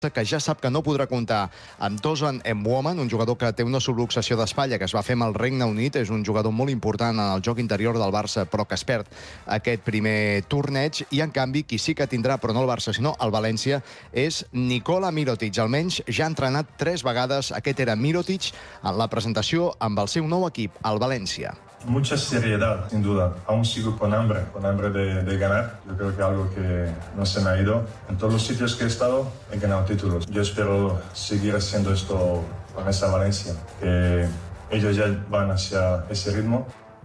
que ja sap que no podrà comptar amb Tosan Mwomen, un jugador que té una subluxació d'espatlla que es va fer amb el Regne Unit. És un jugador molt important en el joc interior del Barça, però que es perd aquest primer torneig. I, en canvi, qui sí que tindrà, però no el Barça, sinó el València, és Nikola Mirotic. Almenys ja ha entrenat 3 vegades. Aquest era Mirotic en la presentació amb el seu nou equip, el València. Mucha seriedad, sin duda. Aún sigo con hambre de ganar. Yo creo que algo que no se me ha ido. En todos los sitios que he estado, he ganado títulos. Yo espero seguir haciendo esto con esa Valencia, que ellos ya van hacia ese ritmo.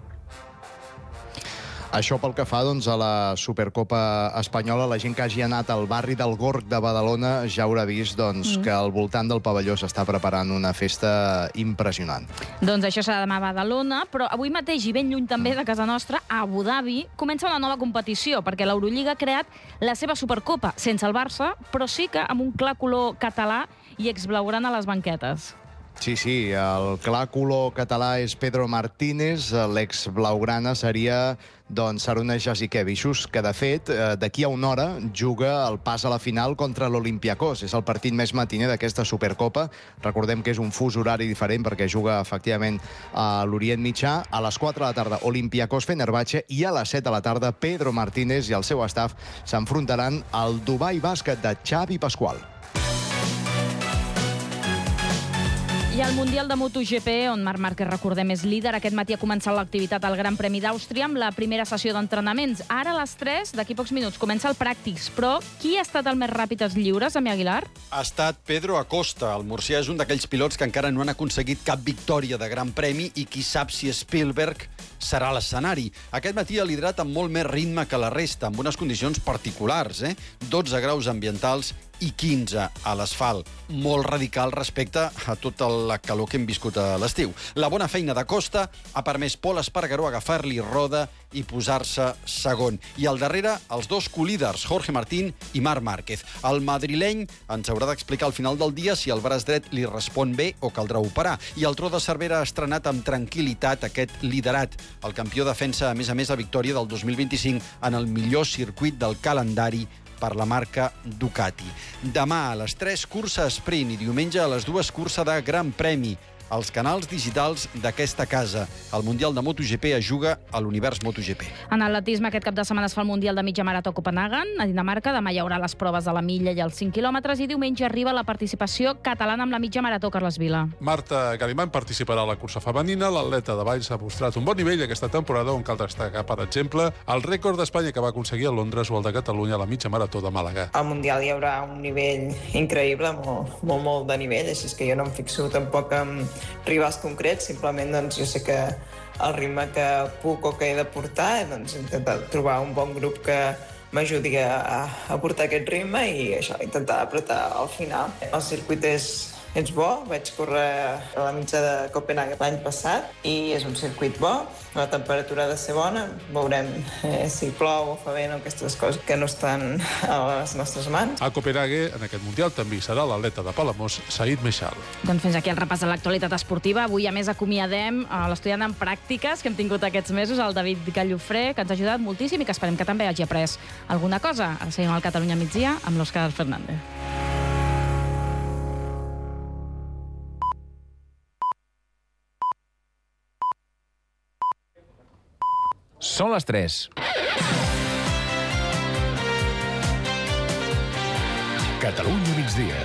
Això pel que fa a la Supercopa espanyola. La gent que hagi anat al barri del Gorg de Badalona ja haurà vist que al voltant del pavelló s'està preparant una festa impressionant. Doncs això serà demà a Badalona, però avui mateix, i ben lluny també de casa nostra, a Abu Dhabi, comença una nova competició, perquè l'Eurolliga ha creat la seva Supercopa, sense el Barça, però sí que amb un clar color català i exblaugrana a les banquetes. Sí, el clar color català és Pedro Martínez, l'ex-blaugrana seria Sarunas Jasikevičius, que de fet d'aquí a una hora juga el pas a la final contra l'Olympiakos. És el partit més matiner d'aquesta Supercopa. Recordem que és un fus horari diferent perquè juga efectivament a l'Orient Mitjà. A les 4 de la tarda Olympiakos Fenerbahçe i a les 7 de la tarda Pedro Martínez i el seu staff s'enfrontaran al Dubai Bàsquet de Xavi Pasqual. I al Mundial de MotoGP, on Marc Márquez, recordem, és líder, aquest matí ha començat l'activitat al Gran Premi d'Àustria amb la primera sessió d'entrenaments. Ara a les 3, d'aquí pocs minuts, comença el pràctics. Però qui ha estat el més ràpid als lliures, Ami Aguilar? Ha estat Pedro Acosta. El murcià és un d'aquells pilots que encara no han aconseguit cap victòria de Gran Premi i qui sap si Spielberg serà l'escenari. Aquest matí ha liderat amb molt més ritme que la resta, amb unes condicions particulars, 12 graus ambientals i 15 a l'asfalt. Molt radical respecte a tota la calor que hem viscut a l'estiu. La bona feina de Costa ha permès Pol Espargaró agafar-li roda i posar-se segon. I al darrere, els dos colíders, Jorge Martín i Marc Márquez. El madrileny ens haurà d'explicar al final del dia si el braç dret li respon bé o caldrà operar. I el Tro de Cervera ha estrenat amb tranquil·litat aquest liderat. El campió defensa, a més, la victòria del 2025 en el millor circuit del calendari per la marca Ducati. Demà a les 3, cursa sprint, i diumenge a les 2, cursa de Gran Premi. Els canals digitals d'aquesta casa. El Mundial de MotoGP es juga a l'univers MotoGP. En atletisme, aquest cap de setmana es fa el Mundial de Mitja Marató a Copenhagen, a Dinamarca. Demà hi haurà les proves de la milla i els 5 quilòmetres i diumenge arriba la participació catalana amb la Mitja Marató, Carles Vila. Marta Galimán participarà a la cursa femenina. L'atleta de Valls ha mostrat un bon nivell aquesta temporada, on cal destacar, per exemple, el rècord d'Espanya que va aconseguir a Londres o el de Catalunya a la Mitja Marató de Màlaga. Al Mundial hi haurà un nivell increïble, molt de nivell, així és que jo no em fixo tampoc en rivals concrets, simplement jo sé que el ritme que puc o que he de portar, intentar trobar un bon grup que m'ajudi a portar aquest ritme i això, intentar apretar al final. El circuit és bo, vaig córrer a la mitja de Copenhague l'any passat i és un circuit bo, la temperatura ha de ser bona, veurem si plou o fa vent o aquestes coses que no estan a les nostres mans. A Copenhague, en aquest Mundial, també hi serà l'atleta de Palamós, Said Meixal. Doncs fins aquí el repàs de l'actualitat esportiva. Avui, a més, acomiadem l'estudiant en pràctiques que hem tingut aquests mesos, el David Gallofré, que ens ha ajudat moltíssim i que esperem que també hagi après alguna cosa. Ara seguim al Catalunya Migdia amb l'Òscar Fernández. Són les 3. Catalunya migdia.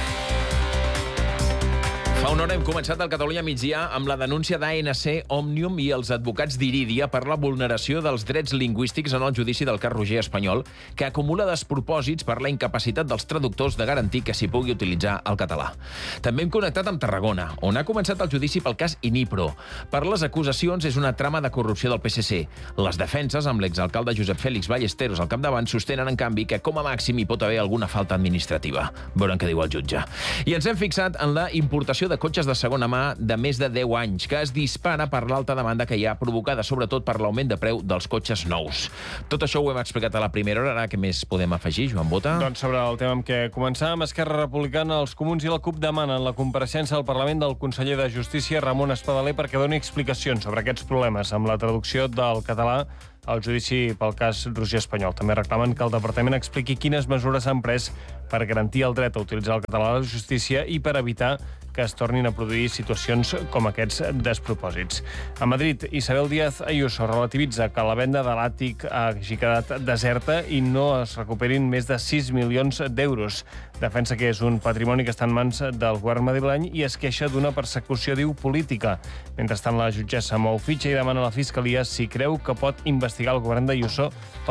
Fa una hora hem començat el Catalunya migdia amb la denúncia d'ANC, Òmnium i els advocats d'Irídia per la vulneració dels drets lingüístics en el judici del cas Roger Espanyol, que acumula despropòsits per la incapacitat dels traductors de garantir que s'hi pugui utilitzar el català. També hem connectat amb Tarragona, on ha començat el judici pel cas Inipro. Per les acusacions és una trama de corrupció del PSC. Les defenses, amb l'exalcalde Josep Fèlix Ballesteros al capdavant, sostenen, en canvi, que com a màxim hi pot haver alguna falta administrativa. Veurem què diu el jutge. I ens hem fixat en la importació de de cotxes de segona mà de més de 10 anys, que es dispara per l'alta demanda que hi ha, provocada sobretot per l'augment de preu dels cotxes nous. Tot això ho hem explicat a la primera hora. Ara què més podem afegir, Joan Bota? Doncs sobre el tema amb què començàvem, Esquerra Republicana, els Comuns i la CUP demanen la compareixença al Parlament del conseller de Justícia, Ramon Espadaler, perquè doni explicacions sobre aquests problemes amb la traducció del català al judici pel cas Roger Espanyol. També reclamen que el Departament expliqui quines mesures s'han pres per garantir el dret a utilitzar el català a la justícia i per evitar que es tornin a produir situacions com aquests despropòsits. A Madrid, Isabel Díaz Ayuso relativitza que la venda de l'àtic hagi quedat deserta i no es recuperin més de 6 milions d'euros. Defensa que és un patrimoni que està en mans del govern madrileny i es queixa d'una persecució, diu, política. Mentrestant, la jutgessa mou fitxa i demana a la Fiscalia si creu que pot investigar el govern d'Ayuso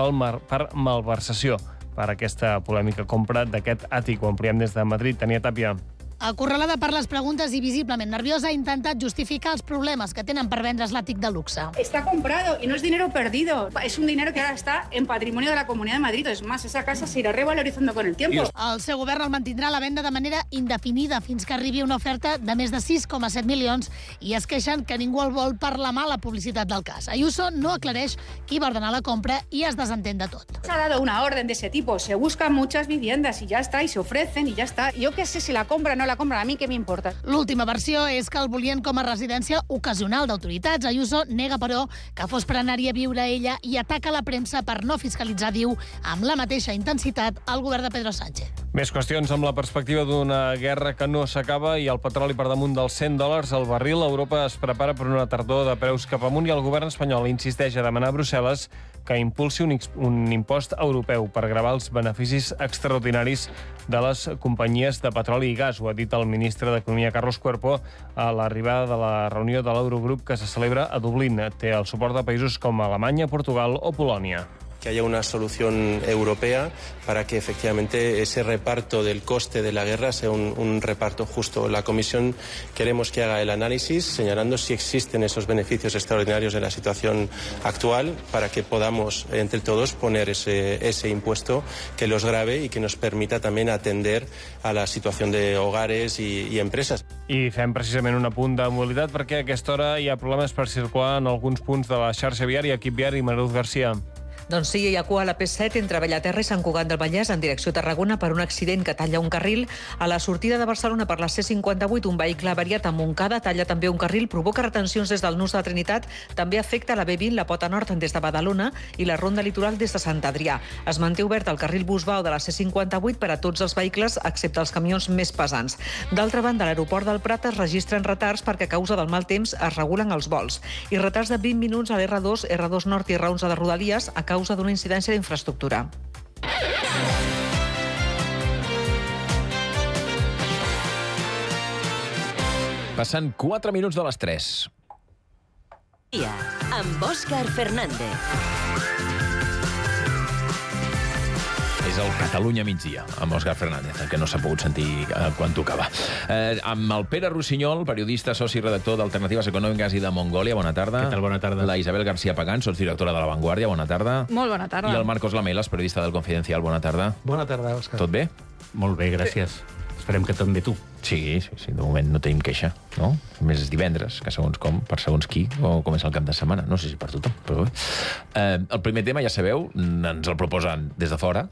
per malversació per aquesta polèmica compra d'aquest àtic. Ho ampliem des de Madrid. Tania Tàpia. Acorralada per les preguntes i visiblement nerviosa, ha intentat justificar els problemes que tenen per vendre's l'àtic de luxe. Está comprado y no es dinero perdido. Es un dinero que ahora está en patrimonio de la Comunidad de Madrid. Es más, esa casa se irá revalorizando con el tiempo. El seu govern el mantindrà a la venda de manera indefinida fins que arribi una oferta de més de 6,7 milions i es queixen que ningú el vol per la mala publicitat del cas. Ayuso no aclareix qui va ordenar la compra i es desentén de tot. Se ha dado una orden de ese tipo. Se buscan muchas viviendas y ya está, y se ofrecen y ya está. Yo qué sé si la compra o no la compra, a mi què m'importa. L'última versió és que el volien com a residència ocasional d'autoritats. Ayuso nega, però, que fos per anar-hi a viure ella i ataca la premsa per no fiscalitzar, diu, amb la mateixa intensitat el govern de Pedro Sánchez. Més qüestions amb la perspectiva d'una guerra que no s'acaba i el petroli per damunt dels $100 al barril. Europa es prepara per una tardor de preus cap amunt i el govern espanyol insisteix a demanar a Brussel·les que impulsi un impost europeu per gravar els beneficis extraordinaris de les companyies de petroli i gas. Ho ha dit el ministre d'Economia, Carlos Cuerpo, a l'arribada de la reunió de l'Eurogrup que se celebra a Dublín. Té el suport de països com Alemanya, Portugal o Polònia. Que haya una solución europea para que efectivamente ese reparto del coste de la guerra sea un reparto justo. La Comisión queremos que haga el análisis señalando si existen esos beneficios extraordinarios en la situación actual para que podamos entre todos poner ese impuesto que los grave y que nos permita también atender a la situación de hogares y empresas. I fem precisament un apunt de mobilitat perquè a aquesta hora hi ha problemes per circular en alguns punts de la xarxa viària. Equip viari, Maruz Garcia. Doncs sí, hi ha cua a la P7 entre Bellaterra i Sant Cugat del Vallès en direcció a Tarragona per un accident que talla un carril. A la sortida de Barcelona per la C58, un vehicle avariat a Montcada talla també un carril, provoca retencions des del Nus de la Trinitat, també afecta la B20, la Pota Nord des de Badalona i la Ronda Litoral des de Sant Adrià. Es manté obert el carril Busbau de la C58 per a tots els vehicles, excepte els camions més pesants. D'altra banda, a l'aeroport del Prat es registren retards perquè a causa del mal temps es regulen els vols. I retards de 20 minuts a l'R2, R2 Nord i R11 de Rodalies a causa d'una incidència d'infraestructura. Passen 4 minuts de les 3. Amb Òscar Fernández. És el Catalunya migdia, amb Òscar Fernández, que no s'ha pogut sentir quan tocava. Amb el Pere Rossinyol, periodista, soci redactor d'Alternatives Econòmiques i de Mongòlia. Bona tarda. Què tal? Bona tarda. La Isabel García Pagán, sotsdirectora de La Vanguardia. Bona tarda. Molt bona tarda. I el Marcos Lamelas, periodista del Confidencial. Bona tarda. Bona tarda, Òscar. Tot bé? Molt bé, gràcies. Esperem que també tu. Sí, de moment no tenim queixa, no? Més és divendres, que segons com, per segons qui, o com és el cap de setmana. No sé si per tothom, però bé. El primer tema, ja sabeu, ens el proposen des de fora.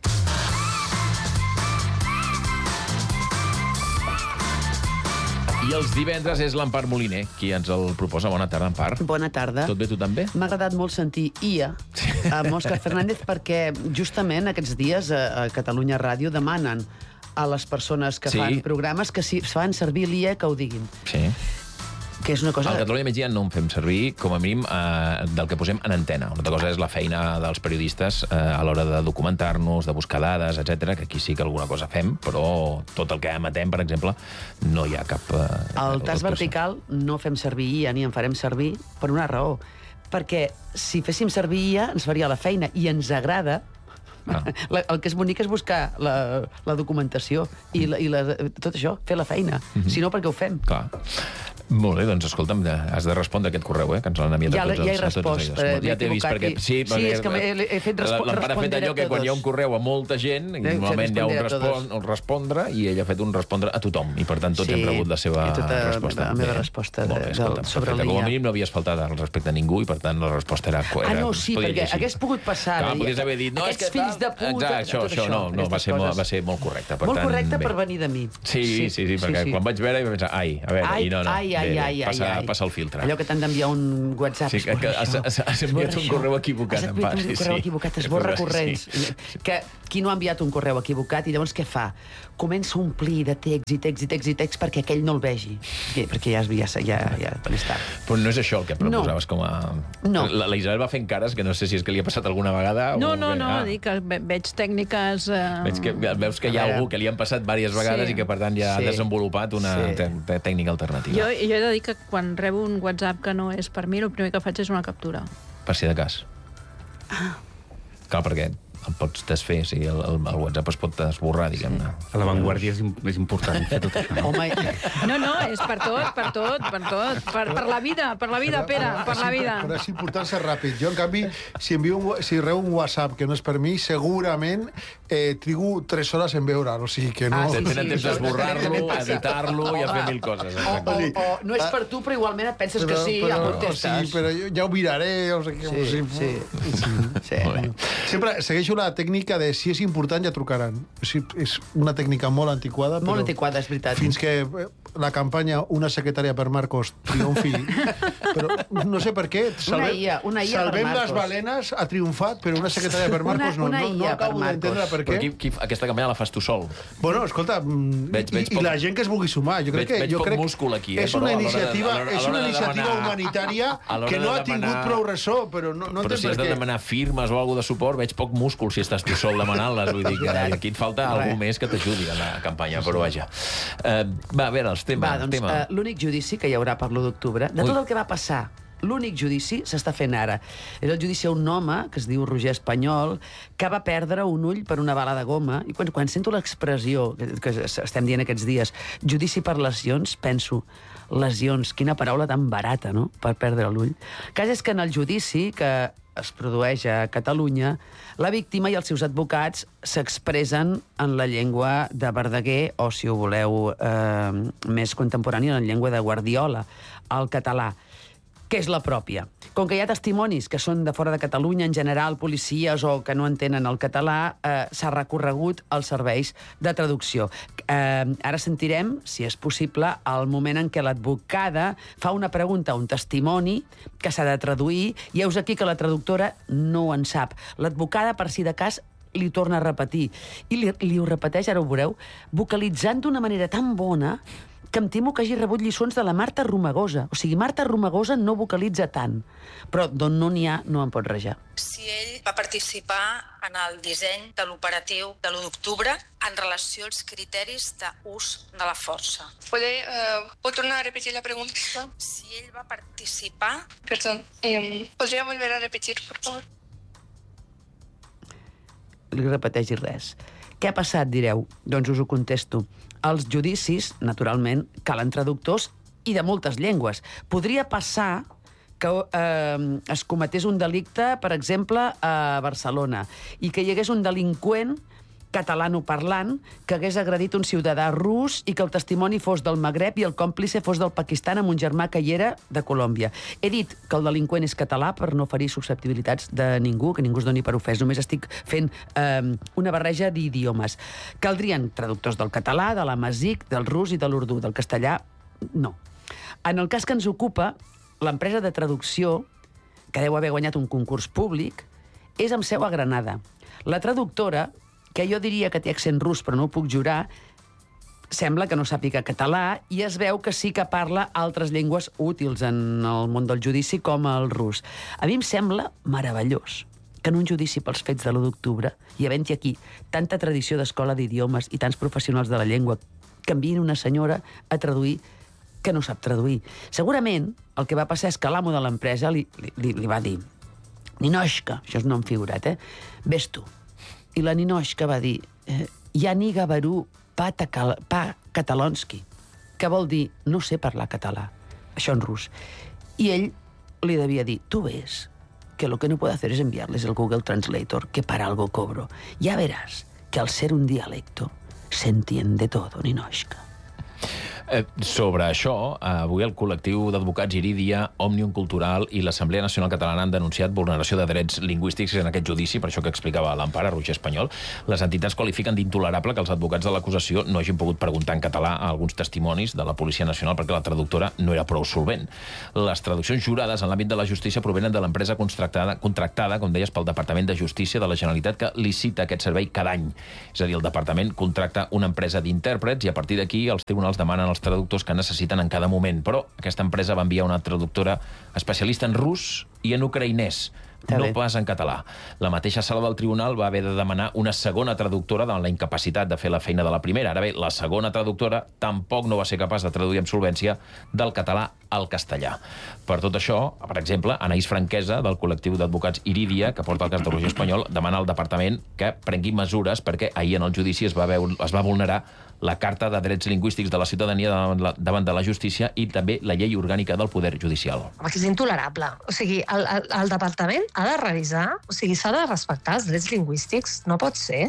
I els divendres és l'Empar Moliner qui ens el proposa. Bona tarda, Empar. Bona tarda. Tot bé, tu també? M'ha agradat molt sentir IA amb Òscar Fernández perquè justament aquests dies a Catalunya Ràdio demanen a les persones que fan programes que si fan servir l'IA que ho diguin. Sí. Que és una cosa... Al Catalunya Migdia no en fem servir, com a mínim, del que posem en antena. Una altra cosa és la feina dels periodistes a l'hora de documentar-nos, de buscar dades, etc, que aquí sí que alguna cosa fem, però tot el que emetem, per exemple, no hi ha cap... El tas vertical no fem servir IA ni en farem servir per una raó. Perquè si féssim servir IA ens faria la feina i ens agrada El que és bonic és buscar la documentació i tot això, fer la feina. Si no, per què ho fem? Clar. Molt bé, doncs escolta'm, has de respondre aquest correu, que ens l'han enviat a tots els... Ja he respost. Ja t'he vist, perquè... Sí, és que he fet l'Empar ha fet allò que quan hi ha un correu a molta gent, normalment hi ha un respondre, i ell ha fet un respondre a tothom, i per tant tots hem rebut la seva resposta. La meva resposta sobre l'IA. Com a mínim no havies faltat al respecte a ningú, i per tant la resposta era... No, sí, perquè hagués pogut passar. Podries haver dit... Aquests fills de puta... Això no, va ser molt correcte. Molt correcte per venir de mi. Sí, perquè quan vaig veure vaig pensar, passa el filtre. Allò que t'han d'enviar un WhatsApp. Sí, que has enviat un correu equivocat. Has enviat un correu equivocat, esborra corrents. Que qui no ha enviat un correu equivocat, i llavors què fa? Comença a omplir de text perquè aquell no el vegi. Perquè ja està. Però no és això el que proposaves com a... No. La Isabel va fent cares, que no sé si és que li ha passat alguna vegada... No, dic que veig tècniques... Veus que hi ha algú que li han passat diverses vegades i que per tant ja ha desenvolupat una tècnica alternativa. Jo he de dir que quan rebo un WhatsApp que no és per mi, el primer que faig és una captura. Per si de cas. Clar, perquè el pots desfer, o sigui, el WhatsApp es pot esborrar, diguem-ne. A l'avantguàrdia és important fer tot això. No, és per tot. Per la vida, Pere, per la vida. Però és important ser ràpid. Jo, en canvi, si rebo un WhatsApp que no és per mi, segurament trigo 3 hores en veure'l, o sigui que no... Tenen temps d'esborrar-lo, editar-lo i a fer 1000 coses. O no és per tu, però igualment et penses que sí, ja contestes. Sí, però ja ho miraré, o sigui... Sí. Sempre segueixo la tècnica de si és important ja trucaran. És una tècnica molt antiquada. Molt antiquada, és veritat. Fins que la campanya Una secretària per Marcos triomfi. Però no sé per què. Una IA per Marcos. Salvem les balenes, ha triomfat, però una secretària per Marcos no. No acabo d'entendre per què. Però aquesta campanya la fas tu sol. Bueno, escolta, i la gent que es vulgui sumar. Veig poc múscul aquí. És una iniciativa humanitària que no ha tingut prou ressò, però no entenc per què. Però si has de demanar firmes o alguna de suport, veig poc múscul si estàs tu sol demanant-les. Vull dir que aquí et falta algú més que t'ajudi a la campanya, però vaja. Va, a veure, els temes. L'únic judici que hi haurà per l'1 d'octubre, de tot el que va passar, l'únic judici s'està fent ara. És el judici a un home, que es diu Roger Espanyol, que va perdre un ull per una bala de goma, i quan sento l'expressió que estem dient aquests dies, judici per lesions, penso, lesions, quina paraula tan barata, no?, per perdre l'ull. El cas és que en el judici que es produeix a Catalunya, la víctima i els seus advocats s'expressen en la llengua de Verdaguer, o, si ho voleu més contemporani, en la llengua de Guardiola, el català, que és la pròpia. Com que hi ha testimonis que són de fora de Catalunya, en general, policies o que no entenen el català, s'ha recorregut als serveis de traducció. Ara sentirem, si és possible, el moment en què l'advocada fa una pregunta a un testimoni que s'ha de traduir, i heus aquí que la traductora no en sap. L'advocada, per si de cas, li torna a repetir. I li ho repeteix, ara ho veureu, vocalitzant d'una manera tan bona que em temo que hagi rebut lliçons de la Marta Romagosa. O sigui, Marta Romagosa no vocalitza tant, però d'on no n'hi ha no en pot rajar. Si ell va participar en el disseny de l'operatiu de l'1 d'octubre en relació als criteris d'ús de la força. ¿Puedo tornar a repetir la pregunta? Si ell va participar... Perdón, ¿podría volver a repetir, por favor? Li repeteixi res. Què ha passat, direu? Doncs us ho contesto. Els judicis, naturalment, calen traductors i de moltes llengües. Podria passar que es cometés un delicte, per exemple, a Barcelona, i que hi hagués un delinqüent catalanoparlant que hagués agredit un ciutadà rus i que el testimoni fos del Magreb i el còmplice fos del Pakistan amb un germà que hi era de Colòmbia. He dit que el delinqüent és català per no ferir susceptibilitats de ningú, que ningú es doni per ofès. Només estic fent una barreja d'idiomes. Caldrien traductors del català, de l'amazic, del rus i de l'urdú. Del castellà, no. En el cas que ens ocupa, l'empresa de traducció, que deu haver guanyat un concurs públic, és amb seu a Granada. La traductora, que jo diria que té accent rus, però no ho puc jurar, sembla que no sàpiga català i es veu que sí que parla altres llengües útils en el món del judici, com el rus. A mi em sembla meravellós que en un judici pels fets de l'1 d'octubre, i havent-hi aquí tanta tradició d'escola d'idiomes i tants professionals de la llengua, canviïn una senyora a traduir que no sap traduir. Segurament el que va passar és que l'amo de l'empresa li va dir: Ninoshka, això és nom figurat, vés tu. I la Ninoshka va dir «Yani gabaru pa katalonski», que vol dir «no sé parlar català», això en rus. I ell li devia dir «tu ves que lo que no puedo hacer es enviarles el Google Translator, que para algo cobro. Ya verás que al ser un dialecto se entiende todo, Ninoshka». Sobre això, avui el col·lectiu d'advocats Irídia, Òmnium Cultural i l'Assemblea Nacional Catalana han denunciat vulneració de drets lingüístics en aquest judici, per això que explicava l'Empara, Roger Espanyol. Les entitats qualifiquen d'intolerable que els advocats de l'acusació no hagin pogut preguntar en català a alguns testimonis de la Policia Nacional perquè la traductora no era prou solvent. Les traduccions jurades en l'àmbit de la justícia provenen de l'empresa contractada, com deies, pel Departament de Justícia de la Generalitat, que licita aquest servei cada any. És a dir, el Departament contracta una empresa d'intèrprets i a partir d'aquí els tribunals demanen els traductors que necessiten en cada moment. Però aquesta empresa va enviar una traductora especialista en rus i en ucraïnès, no pas en català. La mateixa sala del tribunal va haver de demanar una segona traductora davant la incapacitat de fer la feina de la primera. Ara bé, la segona traductora tampoc no va ser capaç de traduir amb solvència del català al castellà. Per tot això, per exemple, Anaïs Franquesa, del col·lectiu d'advocats Irídia, que porta el cas de Roger Espanyol, demana al departament que prengui mesures perquè ahir en el judici es va vulnerar la Carta de Drets Lingüístics de la Ciutadania davant de la justícia i també la llei orgànica del Poder Judicial. Home, que és intolerable. O sigui, el departament ha de revisar, o sigui, s'ha de respectar els drets lingüístics. No pot ser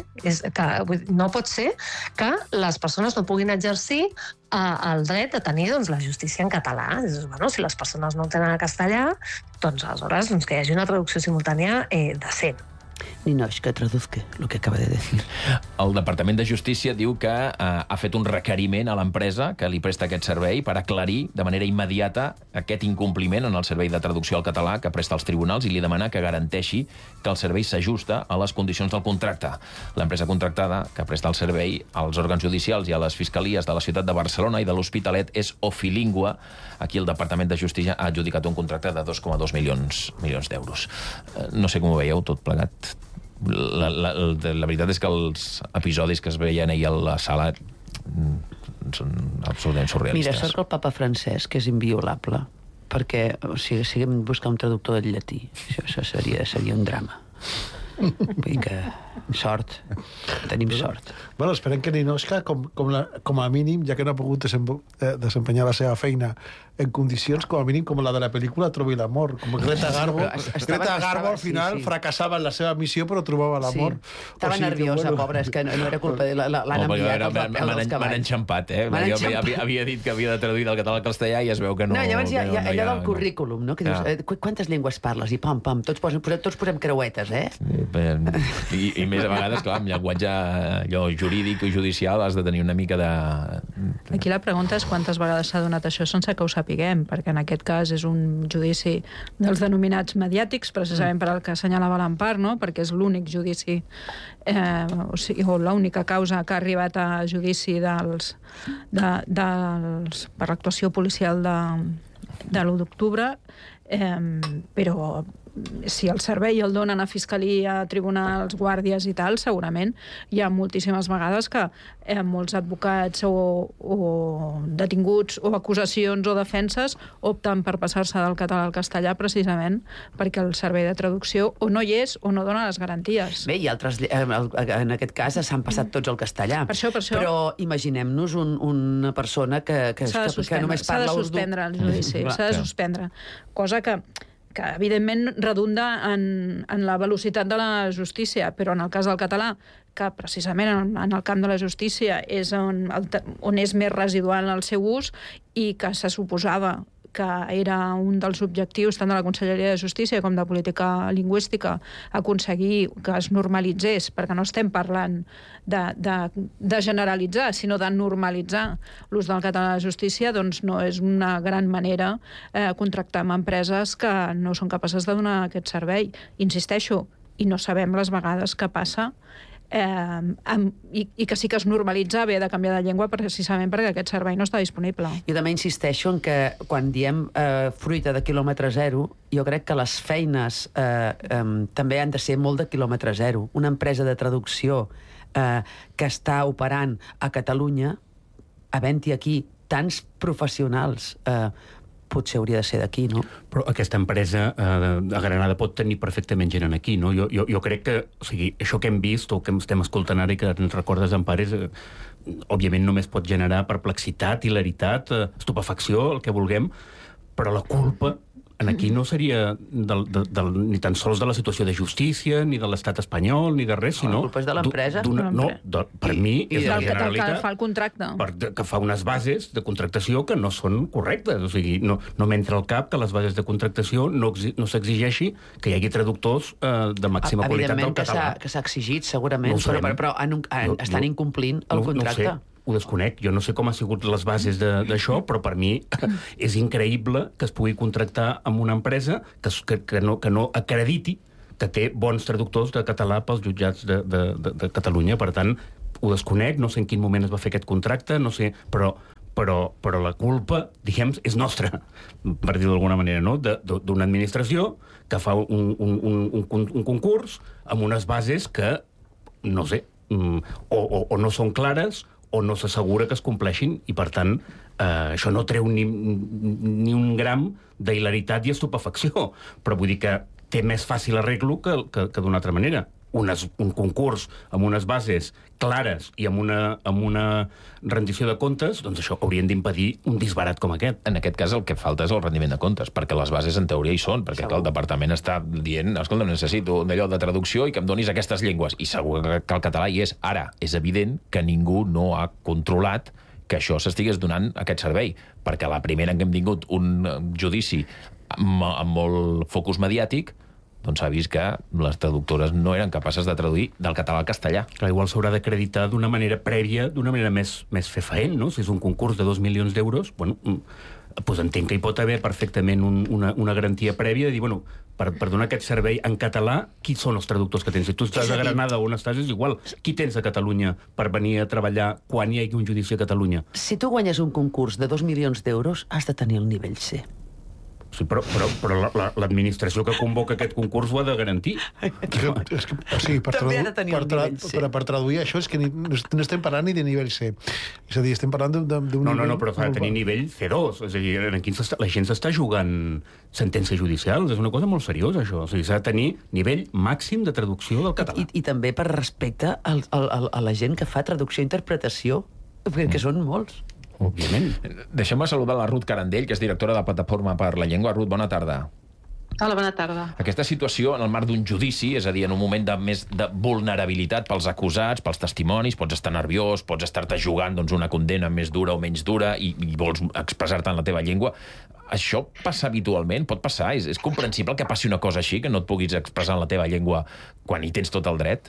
que les persones no puguin exercir el dret de tenir la justícia en català. Bueno, si les persones no tenen el castellà, doncs aleshores que hi hagi una traducció simultània decent. Ninoshka, traduzque lo que acaba de decir. El Departament de Justícia diu que ha fet un requeriment a l'empresa que li presta aquest servei per aclarir de manera immediata aquest incompliment en el servei de traducció al català que presta als tribunals i li demana que garanteixi que el servei s'ajusta a les condicions del contracte. L'empresa contractada que presta el servei als òrgans judicials i a les fiscalies de la ciutat de Barcelona i de l'Hospitalet és Ofilingua. Aquí el Departament de Justícia ha adjudicat un contracte de 2,2 milions d'euros. No sé com ho veieu, tot plegat. La veritat és que els episodis que es veien ahir a la sala són absolutament surrealistes. Mira, sort que el papa Francesc és inviolable, perquè si haguéssim de buscar un traductor del llatí, això seria un drama. Vull dir que sort, tenim sort. Bueno, esperem que Ninoshka, com a mínim, ja que no ha pogut desempenyar la seva feina en condicions, com a mínim, com la de la pel·lícula, trobi l'amor. Com Greta Garbo. Greta Garbo, al final, fracassava en la seva missió, però trobava l'amor. Estava nerviosa, pobra, és que no era culpa de l'han enviat els cavalls. M'han enxampat, eh? Havia dit que havia de traduir del català al castellà i es veu que no... No, llavors hi ha allò del currículum, no? Que dius, quantes llengües parles? I pam, pam, tots posem creuetes, eh? I més a vegades, clar, amb llenguatge allò jurídic i judicial has de tenir una mica de... Aquí la pregunta és quantes vegades s'ha donat això sense que ho sapiguem, perquè en aquest cas és un judici dels denominats mediàtics, precisament per al que assenyalava l'Empar, no? Perquè és l'únic judici o l'única causa que ha arribat a judici per l'actuació policial de l'1 d'octubre, però si el servei el donen a fiscalia, tribunals, guàrdies i tal, segurament hi ha moltíssimes vegades que molts advocats o detinguts o acusacions o defenses opten per passar-se del català al castellà precisament perquè el servei de traducció o no hi és o no dona les garanties. Bé, i altres, en aquest cas s'han passat tots al castellà. Per això. Però imaginem-nos una persona que només parla urdú. S'ha de suspendre el judici, s'ha de suspendre. Cosa que evidentment redunda en la velocitat de la justícia, però en el cas del català, que precisament en el camp de la justícia és on és més residual el seu ús i que se suposava que era un dels objectius tant de la Conselleria de Justícia com de Política Lingüística aconseguir que es normalitzés, perquè no estem parlant de generalitzar, sinó de normalitzar l'ús del català a la justícia, doncs no és una gran manera contractar amb empreses que no són capaces de donar aquest servei. Insisteixo, i no sabem les vegades que passa, i que sí que es normalitza haver de canviar de llengua precisament perquè aquest servei no està disponible. Jo també insisteixo en que quan diem fruita de quilòmetre zero, jo crec que les feines també han de ser molt de quilòmetre zero. Una empresa de traducció que està operant a Catalunya, havent-hi aquí tants professionals potser hauria de ser d'aquí, no? Però aquesta empresa a Granada pot tenir perfectament gent aquí, no? Jo crec que, o sigui, això que hem vist o que estem escoltant ara i que ens recordes, Empares, òbviament només pot generar perplexitat, hilaritat, estupefacció, el que vulguem, però la culpa aquí no seria ni tan sols de la situació de justícia, ni de l'estat espanyol, ni de res, sinó... La culpa és de l'empresa? No, per mi és de la Generalitat... Que fa el contracte. Que fa unes bases de contractació que no són correctes. O sigui, no m'entra al cap que les bases de contractació no s'exigeixi que hi hagi traductors de màxima qualitat del català. Evidentment que s'ha exigit, segurament, però estan incomplint el contracte. No ho sé. Ho desconec. Jo no sé com ha sigut les bases d'això, però per mi és increïble que es pugui contractar amb una empresa que no acrediti que té bons traductors de català pels jutjats de Catalunya. Per tant, ho desconec, no sé en quin moment es va fer aquest contracte, no sé, però la culpa, diguem, és nostra, per dir-ho d'alguna manera, no? D'una administració que fa un concurs amb unes bases que, no sé, o no són clares o no s'assegura que es compleixin i, per tant, això no treu ni un gram d'hilaritat i estupefacció. Però vull dir que té més fàcil arreglo que d'una altra manera. Un concurs amb unes bases clares i amb una rendició de comptes, doncs això haurien d'impedir un disbarat com aquest. En aquest cas el que falta és el rendiment de comptes, perquè les bases en teoria hi són, perquè el departament està dient, escolta, necessito un allò de traducció i que em donis aquestes llengües. I segur que el català hi és. Ara, és evident que ningú no ha controlat que això s'estigués donant aquest servei, perquè la primera en què hem tingut un judici amb molt focus mediàtic, doncs s'ha vist que les traductores no eren capaces de traduir del català al castellà. Clar, igual s'haurà d'acreditar d'una manera prèvia, d'una manera més fefaent, no? Si és un concurs de 2 milions d'euros, bueno, doncs entenc que hi pot haver perfectament una garantia prèvia de dir, bueno, per donar aquest servei en català, qui són els traductors que tens? Si tu estàs a Granada o on estàs, és igual. Qui tens a Catalunya per venir a treballar quan hi hagi un judici a Catalunya? Si tu guanyes un concurs de 2 milions d'euros, has de tenir el nivell C. Sí, però l'administració que convoca aquest concurs ho ha de garantir. Sí, per traduir això és que no estem parlant ni de nivell C. És a dir, estem parlant d'un nivell... No, però s'ha de tenir nivell C2. És a dir, aquí la gent s'està jugant sentències judicials. És una cosa molt seriosa, això. O sigui, s'ha de tenir nivell màxim de traducció del català. I també per respecte a la gent que fa traducció i interpretació, perquè són molts. Òbviament. Deixem-me saludar la Ruth Carandell, que és directora de Plataforma per la Llengua. Ruth, bona tarda. Hola, bona tarda. Aquesta situació, en el marc d'un judici, és a dir, en un moment més de vulnerabilitat pels acusats, pels testimonis, pots estar nerviós, pots estar-te jugant una condemna més dura o menys dura i vols expressar-te en la teva llengua. Això passa habitualment? Pot passar? És comprensible que passi una cosa així, que no et puguis expressar en la teva llengua quan hi tens tot el dret?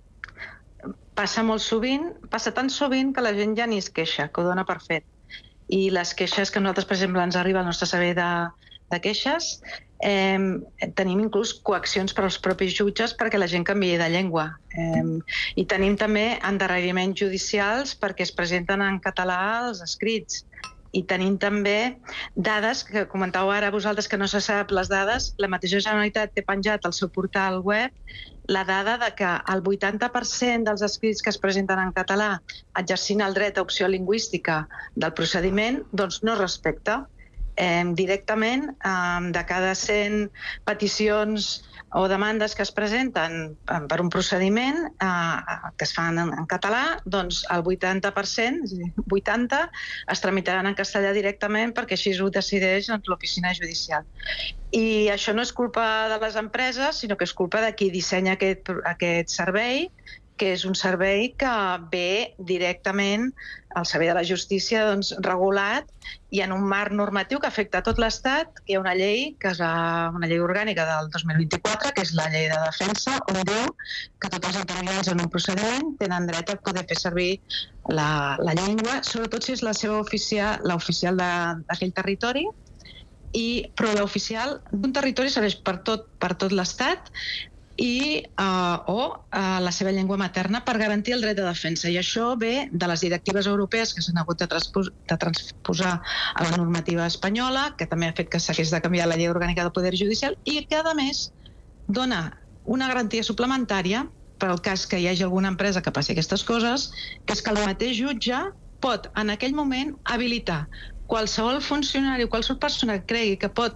Passa molt sovint, passa tan sovint que la gent ja ni es queixa, que ho dona per fet. I les queixes que nosaltres, per exemple, ens arriba al nostre servei de queixes, tenim inclús coaccions per als propis jutges perquè la gent canviï de llengua. I tenim també endarreriments judicials perquè es presenten en català els escrits. I tenim també dades que comentàveu ara vosaltres que no se sap les dades. La mateixa Generalitat té penjat al seu portal web la dada de que el 80% dels escrits que es presenten en català exercint el dret a opció lingüística del procediment doncs no es respecta. Directament, de cada 100 peticions o demandes que es presenten per un procediment que es fan en català, doncs el 80%, 80, es tramitaran en castellà directament perquè així ho decideix l'oficina judicial. I això no és culpa de les empreses, sinó que és culpa de qui dissenya aquest servei, que és un servei que ve directament al servei de la justícia regulat i en un marc normatiu que afecta a tot l'Estat, que hi ha una llei, que és una llei orgànica del 2024, que és la llei de defensa, on diu que tots els intervinents en un procediment tenen dret a poder fer servir la llengua, sobretot si és la seva l'oficial d'aquell territori, però l'oficial d'un territori serveix per tot l'Estat o la seva llengua materna per garantir el dret de defensa. I això ve de les directives europees que s'han hagut de transposar a la normativa espanyola, que també ha fet que s'hagués de canviar la llei orgànica del Poder Judicial i que, a més, dona una garantia suplementària per al cas que hi hagi alguna empresa que passi aquestes coses, que és que el mateix jutge pot, en aquell moment, habilitar qualsevol funcionari o qualsevol persona que cregui que pot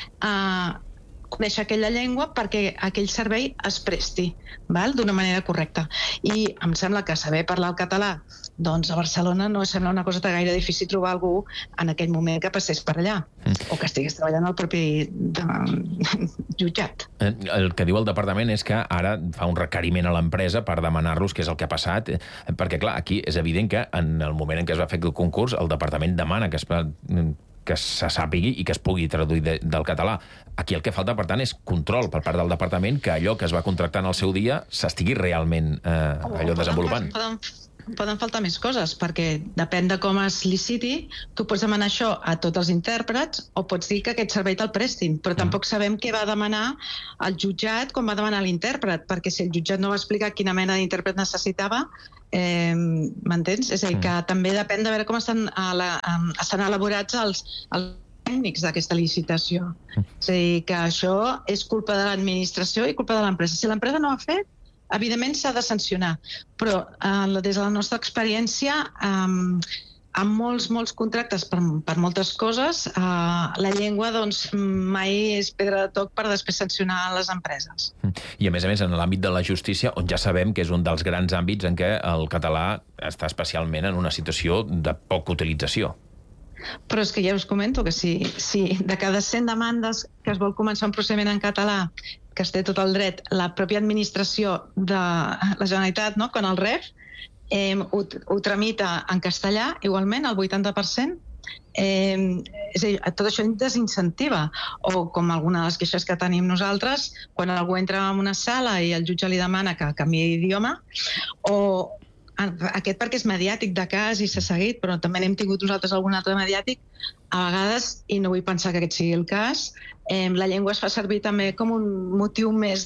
conèixer aquella llengua perquè aquell servei es presti d'una manera correcta. I em sembla que saber parlar el català doncs a Barcelona no sembla una cosa gaire difícil trobar algú en aquell moment que passés per allà o que estigués treballant al propi jutjat. El que diu el departament és que ara fa un requeriment a l'empresa per demanar-los què és el que ha passat, perquè clar, aquí és evident que en el moment en què es va fer el concurs el departament demana que se sàpigui i que es pugui traduir del català. Aquí el que falta, per tant, és control per part del departament que allò que es va contractar en el seu dia s'estigui realment desenvolupant. Poden faltar més coses, perquè depèn de com es liciti, tu pots demanar això a tots els intèrprets o pots dir que aquest servei te'l prestin, però tampoc sabem què va demanar el jutjat quan va demanar l'intèrpret, perquè si el jutjat no va explicar quina mena d'intèrpret necessitava, m'entens? És a dir, que també depèn de veure com estan elaborats els tècnics d'aquesta licitació. És a dir, que això és culpa de l'administració i culpa de l'empresa. Si l'empresa no ho ha fet, evidentment s'ha de sancionar, però des de la nostra experiència, amb molts contractes per moltes coses, la llengua mai és pedra de toc per després sancionar les empreses. I a més, en l'àmbit de la justícia, on ja sabem que és un dels grans àmbits en què el català està especialment en una situació de poca utilització. Però és que ja us comento que si de cada 100 demandes que es vol començar un procediment en català, que es té tot el dret, la pròpia administració de la Generalitat, quan el rep, ho tramita en castellà, igualment, el 80%, és a dir, tot això desincentiva. O com alguna de les queixes que tenim nosaltres, quan algú entra en una sala i el jutge li demana que canviï d'idioma, o aquest perquè és mediàtic de cas i s'ha seguit, però també n'hem tingut nosaltres algun altre mediàtic, a vegades, i no vull pensar que aquest sigui el cas, la llengua es fa servir també com un motiu més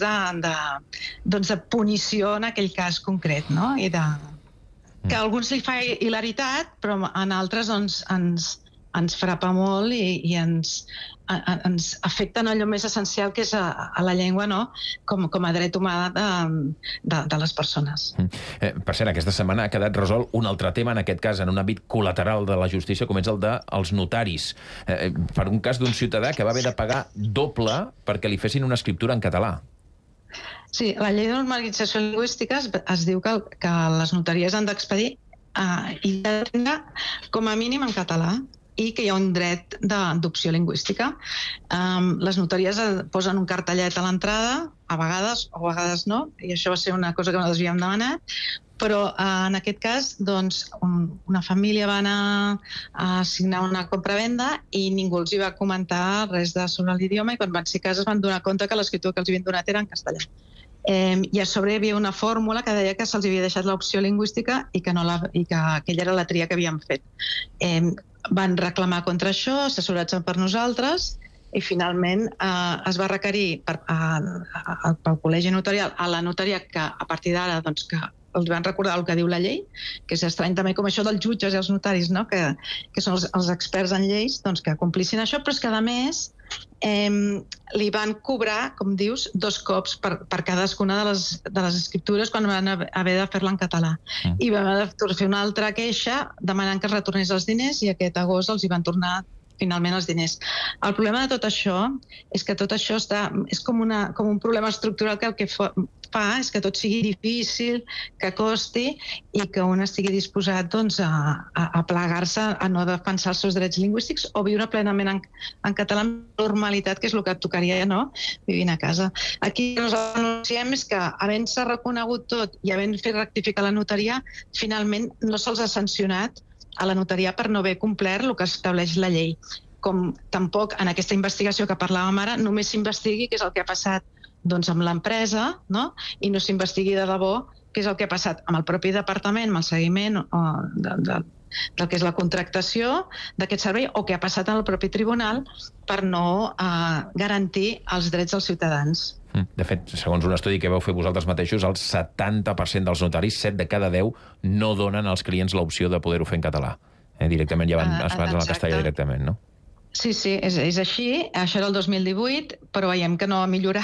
de punició en aquell cas concret, no? I que a alguns li fa hilaritat, però en altres ens frapa molt i ens afecta allò més essencial que és a la llengua com a dret humà de les persones. Per cert, aquesta setmana ha quedat resolt un altre tema, en aquest cas en un àmbit col·lateral de la justícia, com és el dels notaris. Per un cas d'un ciutadà que va haver de pagar doble perquè li fessin una escriptura en català. Sí, la llei de normalització lingüística es diu que les notaries han d'expedir i d'atendre com a mínim en català i que hi ha un dret d'adopció lingüística. Les notaries posen un cartellet a l'entrada, a vegades o a vegades no, i això va ser una cosa que nosaltres havíem demanat, però en aquest cas una família va anar a signar una compravenda i ningú els hi va comentar res sobre l'idioma i quan van ser a casa es van donar compte que l'escriptura que els havien donat era en castellà. I a sobre hi havia una fórmula que deia que se'ls havia deixat l'opció lingüística i que aquella era la tria que havien fet. Van reclamar contra això, assessorats per nosaltres, i finalment es va requerir pel Col·legi Notarial a la notaria que a partir d'ara que els van recordar el que diu la llei, que és estrany també com això dels jutges i els notaris, que són els experts en lleis, que complissin això, però és que a més li van cobrar, com dius, 2 cops per cadascuna de les escriptures quan van haver de fer-la en català. I van haver de fer una altra queixa demanant que es retornés els diners i aquest agost els hi van tornar finalment els diners. El problema de tot això és que tot això és com un problema estructural que el que fa és que tot sigui difícil, que costi i que un estigui disposat a plegar-se a no defensar els seus drets lingüístics o viure plenament en català amb normalitat, que és el que et tocaria vivint a casa. Aquí nosaltres anunciem és que havent-se reconegut tot i havent fet rectificar la notaria, finalment no se'ls ha sancionat a la notaria per no haver complert el que estableix la llei. Com tampoc en aquesta investigació que parlàvem ara només s'investigui què és el que ha passat amb l'empresa i no s'investigui de debò què és el que ha passat amb el propi departament, amb el seguiment del que és la contractació d'aquest servei o què ha passat en el propi tribunal per no garantir els drets dels ciutadans. De fet, segons un estudi que vau fer vosaltres mateixos, el 70% dels notaris, 7 de cada 10, no donen als clients l'opció de poder-ho fer en català. Directament ja van al castellà directament, no? Sí, és així. Això era el 2018, però veiem que no ha millorat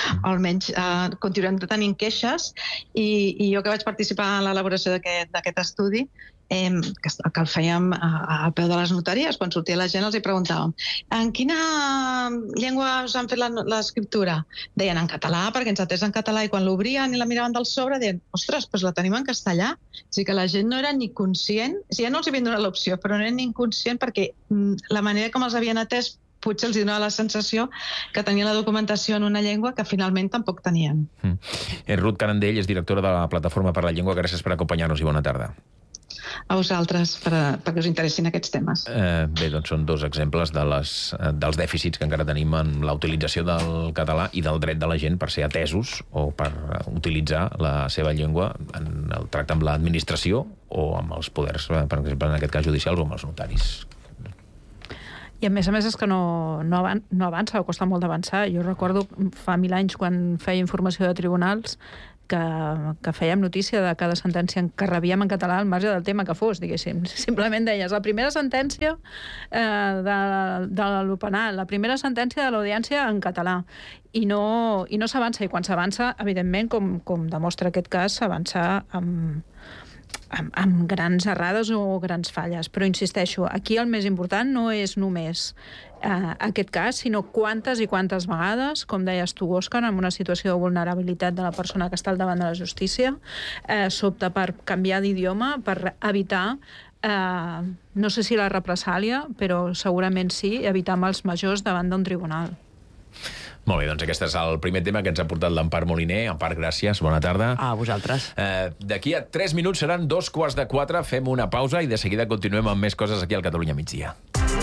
almenys continuem tenint queixes, i jo que vaig participar en l'elaboració d'aquest estudi, que el fèiem a peu de les notaries, quan sortia la gent els hi preguntàvem en quina llengua us han fet l'escriptura? Deien en català, perquè ens atès en català, i quan l'obrien i la miraven del sobre deien, ostres, doncs la tenim en castellà. O sigui que la gent no era ni conscient, ja no els havien donat l'opció, però no era ni inconscient perquè la manera com els havien atès potser els donava la sensació que tenien la documentació en una llengua que finalment tampoc tenien. Ruth Canandell és directora de la Plataforma per la Llengua. Gràcies per acompanyar-nos i bona tarda. A vosaltres, perquè us interessin aquests temes. Bé, doncs són dos exemples dels dèficits que encara tenim en la utilització del català i del dret de la gent per ser atesos o per utilitzar la seva llengua en el tracte amb l'administració o amb els poders, per exemple, en aquest cas judicials o amb els notaris. I a més és que no avança, costa molt d'avançar. Jo recordo fa 1000 anys quan feia informació de tribunals que fèiem notícia de cada sentència que rebíem en català al marge del tema que fos, diguéssim. Simplement deies la primera sentència de l'Openal, la primera sentència de l'audiència en català, i no s'avança. I quan s'avança, evidentment, com demostra aquest cas, s'avança amb grans errades o grans falles. Però insisteixo, aquí el més important no és només aquest cas, sinó quantes i quantes vegades, com deies tu, Òscar, en una situació de vulnerabilitat de la persona que està al davant de la justícia, s'opta per canviar d'idioma, per evitar, no sé si la represàlia, però segurament sí, evitar mals majors davant d'un tribunal. Molt bé, doncs aquest és el primer tema que ens ha portat l'Empar Moliner. Empar, gràcies, bona tarda. A vosaltres. D'aquí a 3 minuts seran 3:45, fem una pausa i de seguida continuem amb més coses aquí al Catalunya Migdia.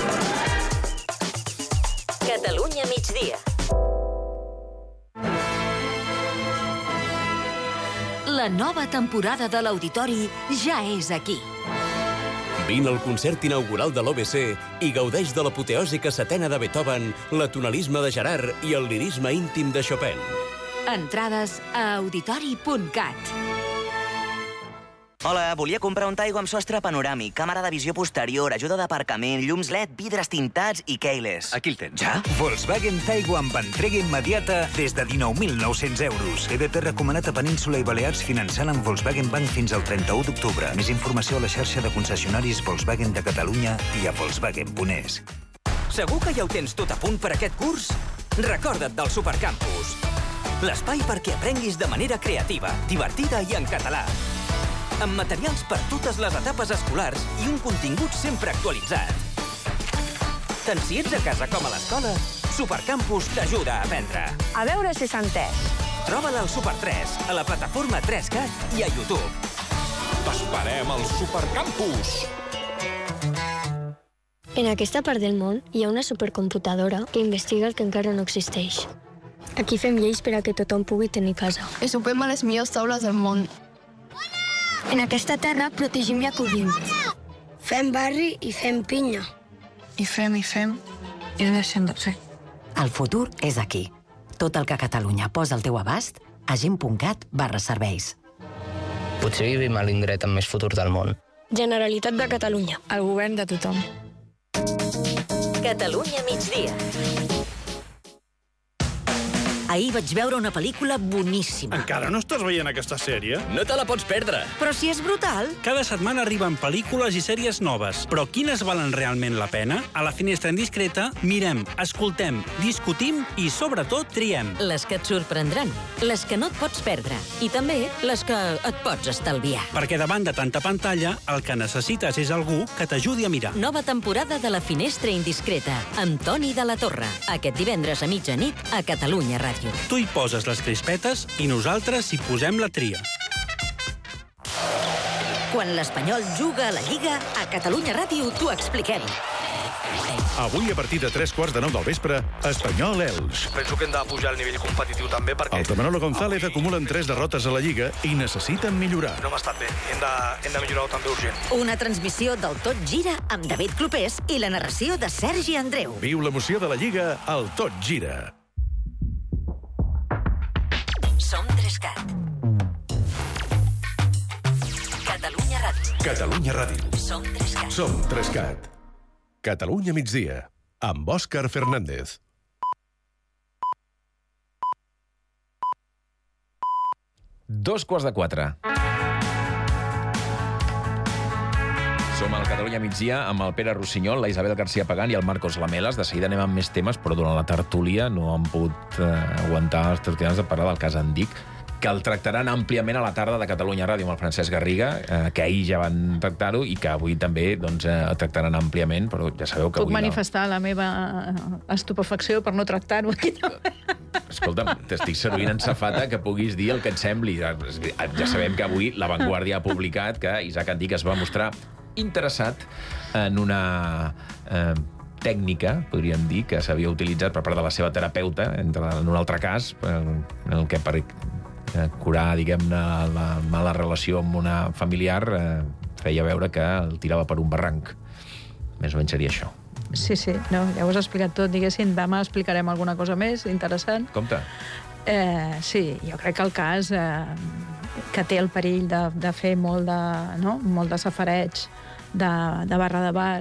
Catalunya Migdia. La nova temporada de l'Auditori ja és aquí. Vine al concert inaugural de l'OBC i gaudeix de l'apoteòsica setena de Beethoven, l'atonalisme de Gerard i el lirisme íntim de Chopin. Entrades a auditori.cat. Hola, volia comprar un Taigo amb sostre panoràmic, càmera de visió posterior, ajuda d'aparcament, llums LED, vidres tintats i keyless. Aquí el tens. Ja? Volkswagen Taigo amb entrega immediata des de 19.900 euros. EDT recomanat a Península i Balears finançant amb Volkswagen Bank fins al 31 d'octubre. Més informació a la xarxa de concessionaris Volkswagen de Catalunya i a Volkswagen.es. Segur que ja ho tens tot a punt per aquest curs? Recorda't del Supercampus. L'espai perquè aprenguis de manera creativa, divertida i en català. Amb materials per totes les etapes escolars i un contingut sempre actualitzat. Tant si ets a casa com a l'escola, Supercampus t'ajuda a aprendre. A veure si s'ha entès. Troba-la al Super 3, a la plataforma 3CAT i a YouTube. T'esperem al Supercampus! En aquesta part del món hi ha una supercomputadora que investiga el que encara no existeix. Aquí fem lleis per a que tothom pugui tenir casa. I sopem a les millors taules del món. En aquesta terra protegim i acollim. Fem barri i fem pinya. I fem, i no deixem de fer. El futur és aquí. Tot el que Catalunya posa al teu abast, agent.cat/serveis. Potser vivim a l'indret amb més futur del món. Generalitat de Catalunya. El govern de tothom. Catalunya Migdia. Ahir vaig veure una pel·lícula boníssima. Encara no estàs veient aquesta sèrie? No te la pots perdre. Però si és brutal. Cada setmana arriben pel·lícules i sèries noves. Però quines valen realment la pena? A la Finestra Indiscreta mirem, escoltem, discutim i, sobretot, triem. Les que et sorprendran, les que no et pots perdre i també les que et pots estalviar. Perquè davant de tanta pantalla, el que necessites és algú que t'ajudi a mirar. Nova temporada de la Finestra Indiscreta amb Toni de la Torre. Aquest divendres a mitjanit a Catalunya Ràdio. Tu hi poses les crispetes i nosaltres hi posem la tria. Quan l'Espanyol juga a la Lliga, a Catalunya Ràdio t'ho expliquem. Avui, a partir de 3:45 del vespre, Espanyol-Elx. Penso que hem de pujar el nivell competitiu també perquè... Els de Manolo González acumulen 3 derrotes a la Lliga i necessiten millorar. No hem estat bé. Hem de millorar-ho també urgent. Una transmissió del Tot Gira amb David Clopés i la narració de Sergi Andreu. Viu l'emoció de la Lliga al Tot Gira. Som 3CAT. Catalunya Ràdio. Catalunya Ràdio. Som 3CAT. Som 3CAT. Catalunya Migdia, amb Òscar Fernández. 2:45. Som al Catalunya migdia amb el Pere Rossinyol, la Isabel García Pagán i el Marcos Lamelas. De seguida anem amb més temes, però durant la tertúlia no han pogut aguantar els tertulians de parlar del cas Andic, que el tractaran àmpliament a la tarda de Catalunya Ràdio amb el Francesc Garriga, que ahir ja van tractar-ho i que avui també el tractaran àmpliament, però ja sabeu que Puc avui... manifestar la meva estupefacció per no tractar-ho aquí també. Escolta'm, t'estic servint en safata que puguis dir el que et sembli. Ja sabem que avui La Vanguardia ha publicat que Isaac Andic es va mostrar interessat en una tècnica, podríem dir, que s'havia utilitzat per part de la seva terapeuta en un altre cas, en el que per curar, diguem-ne, la mala relació amb una familiar feia veure que el tirava per un barranc. Més o menys seria això. Sí, no, ja ho has explicat tot, diguéssim. Demà explicarem alguna cosa més interessant. Compte. Sí, jo crec que el cas que té el perill de fer molt de safareig, de barra de bar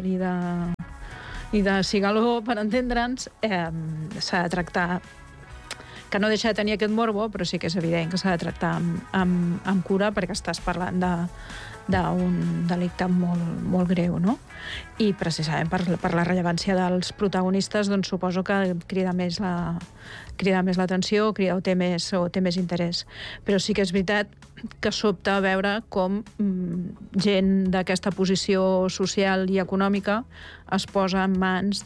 i de cigaló, per entendre'ns, s'ha de tractar, que no deixa de tenir aquest morbo, però sí que és evident que s'ha de tractar amb cura, perquè estàs parlant d'un delicte molt greu, no? I precisament per la rellevància dels protagonistes, doncs suposo que crida més l'atenció o té més interès. Però sí que és veritat que sobta veure com gent d'aquesta posició social i econòmica es posa en mans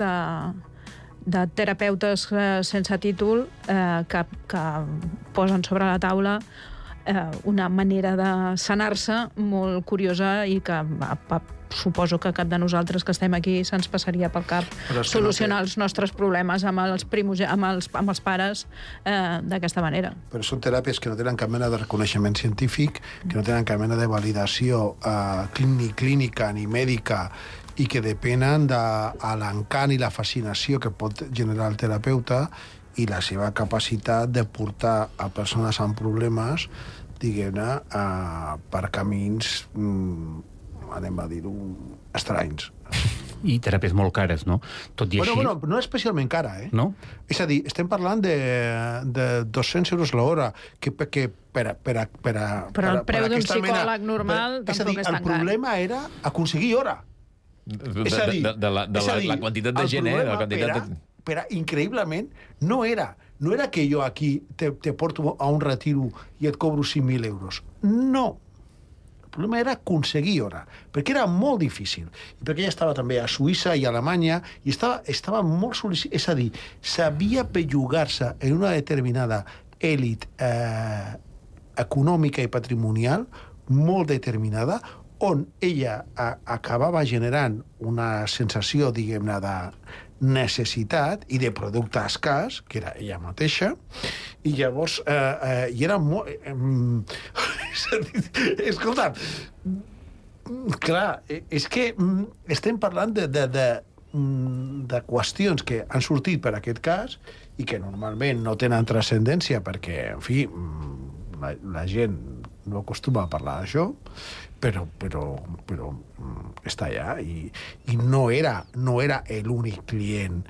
de terapeutes sense títol que posen sobre la taula una manera de sanar-se molt curiosa i que suposo que cap de nosaltres que estem aquí se'ns passaria pel cap solucionar els nostres problemes amb els pares d'aquesta manera. Però són teràpies que no tenen cap mena de reconeixement científic, que no tenen cap mena de validació ni clínica ni mèdica i que depenen de l'encant i la fascinació que pot generar el terapeuta i la seva capacitat de portar a persones amb problemes, diguem-ne, per camins, anem a dir-ho, estranys. I teràpies molt cares, no? Tot i així... Bueno, no especialment cara, eh? No? És a dir, estem parlant de 200 euros l'hora, que per Però el preu d'un psicòleg normal tampoc és tan car. El problema era aconseguir hora. De la quantitat de gent, el problema, però increïblement, no era que jo aquí te porto a un retiro i et cobro 5.000 euros. No. El problema era aconseguir hora, perquè era molt difícil. I perquè ella estava també a Suïssa i a Alemanya i estava molt sol·licitat. És a dir, sabia bellugar-se en una determinada èlit econòmica i patrimonial molt determinada, on ella acabava generant una sensació, diguem-ne, de necessitat i de producte escàs, que era ella mateixa, i llavors i era molt... Escolta, clar, és que estem parlant de qüestions que han sortit per aquest cas i que normalment no tenen transcendència perquè, en fi, la gent no acostuma a parlar d'això, però està allà i no era l'únic client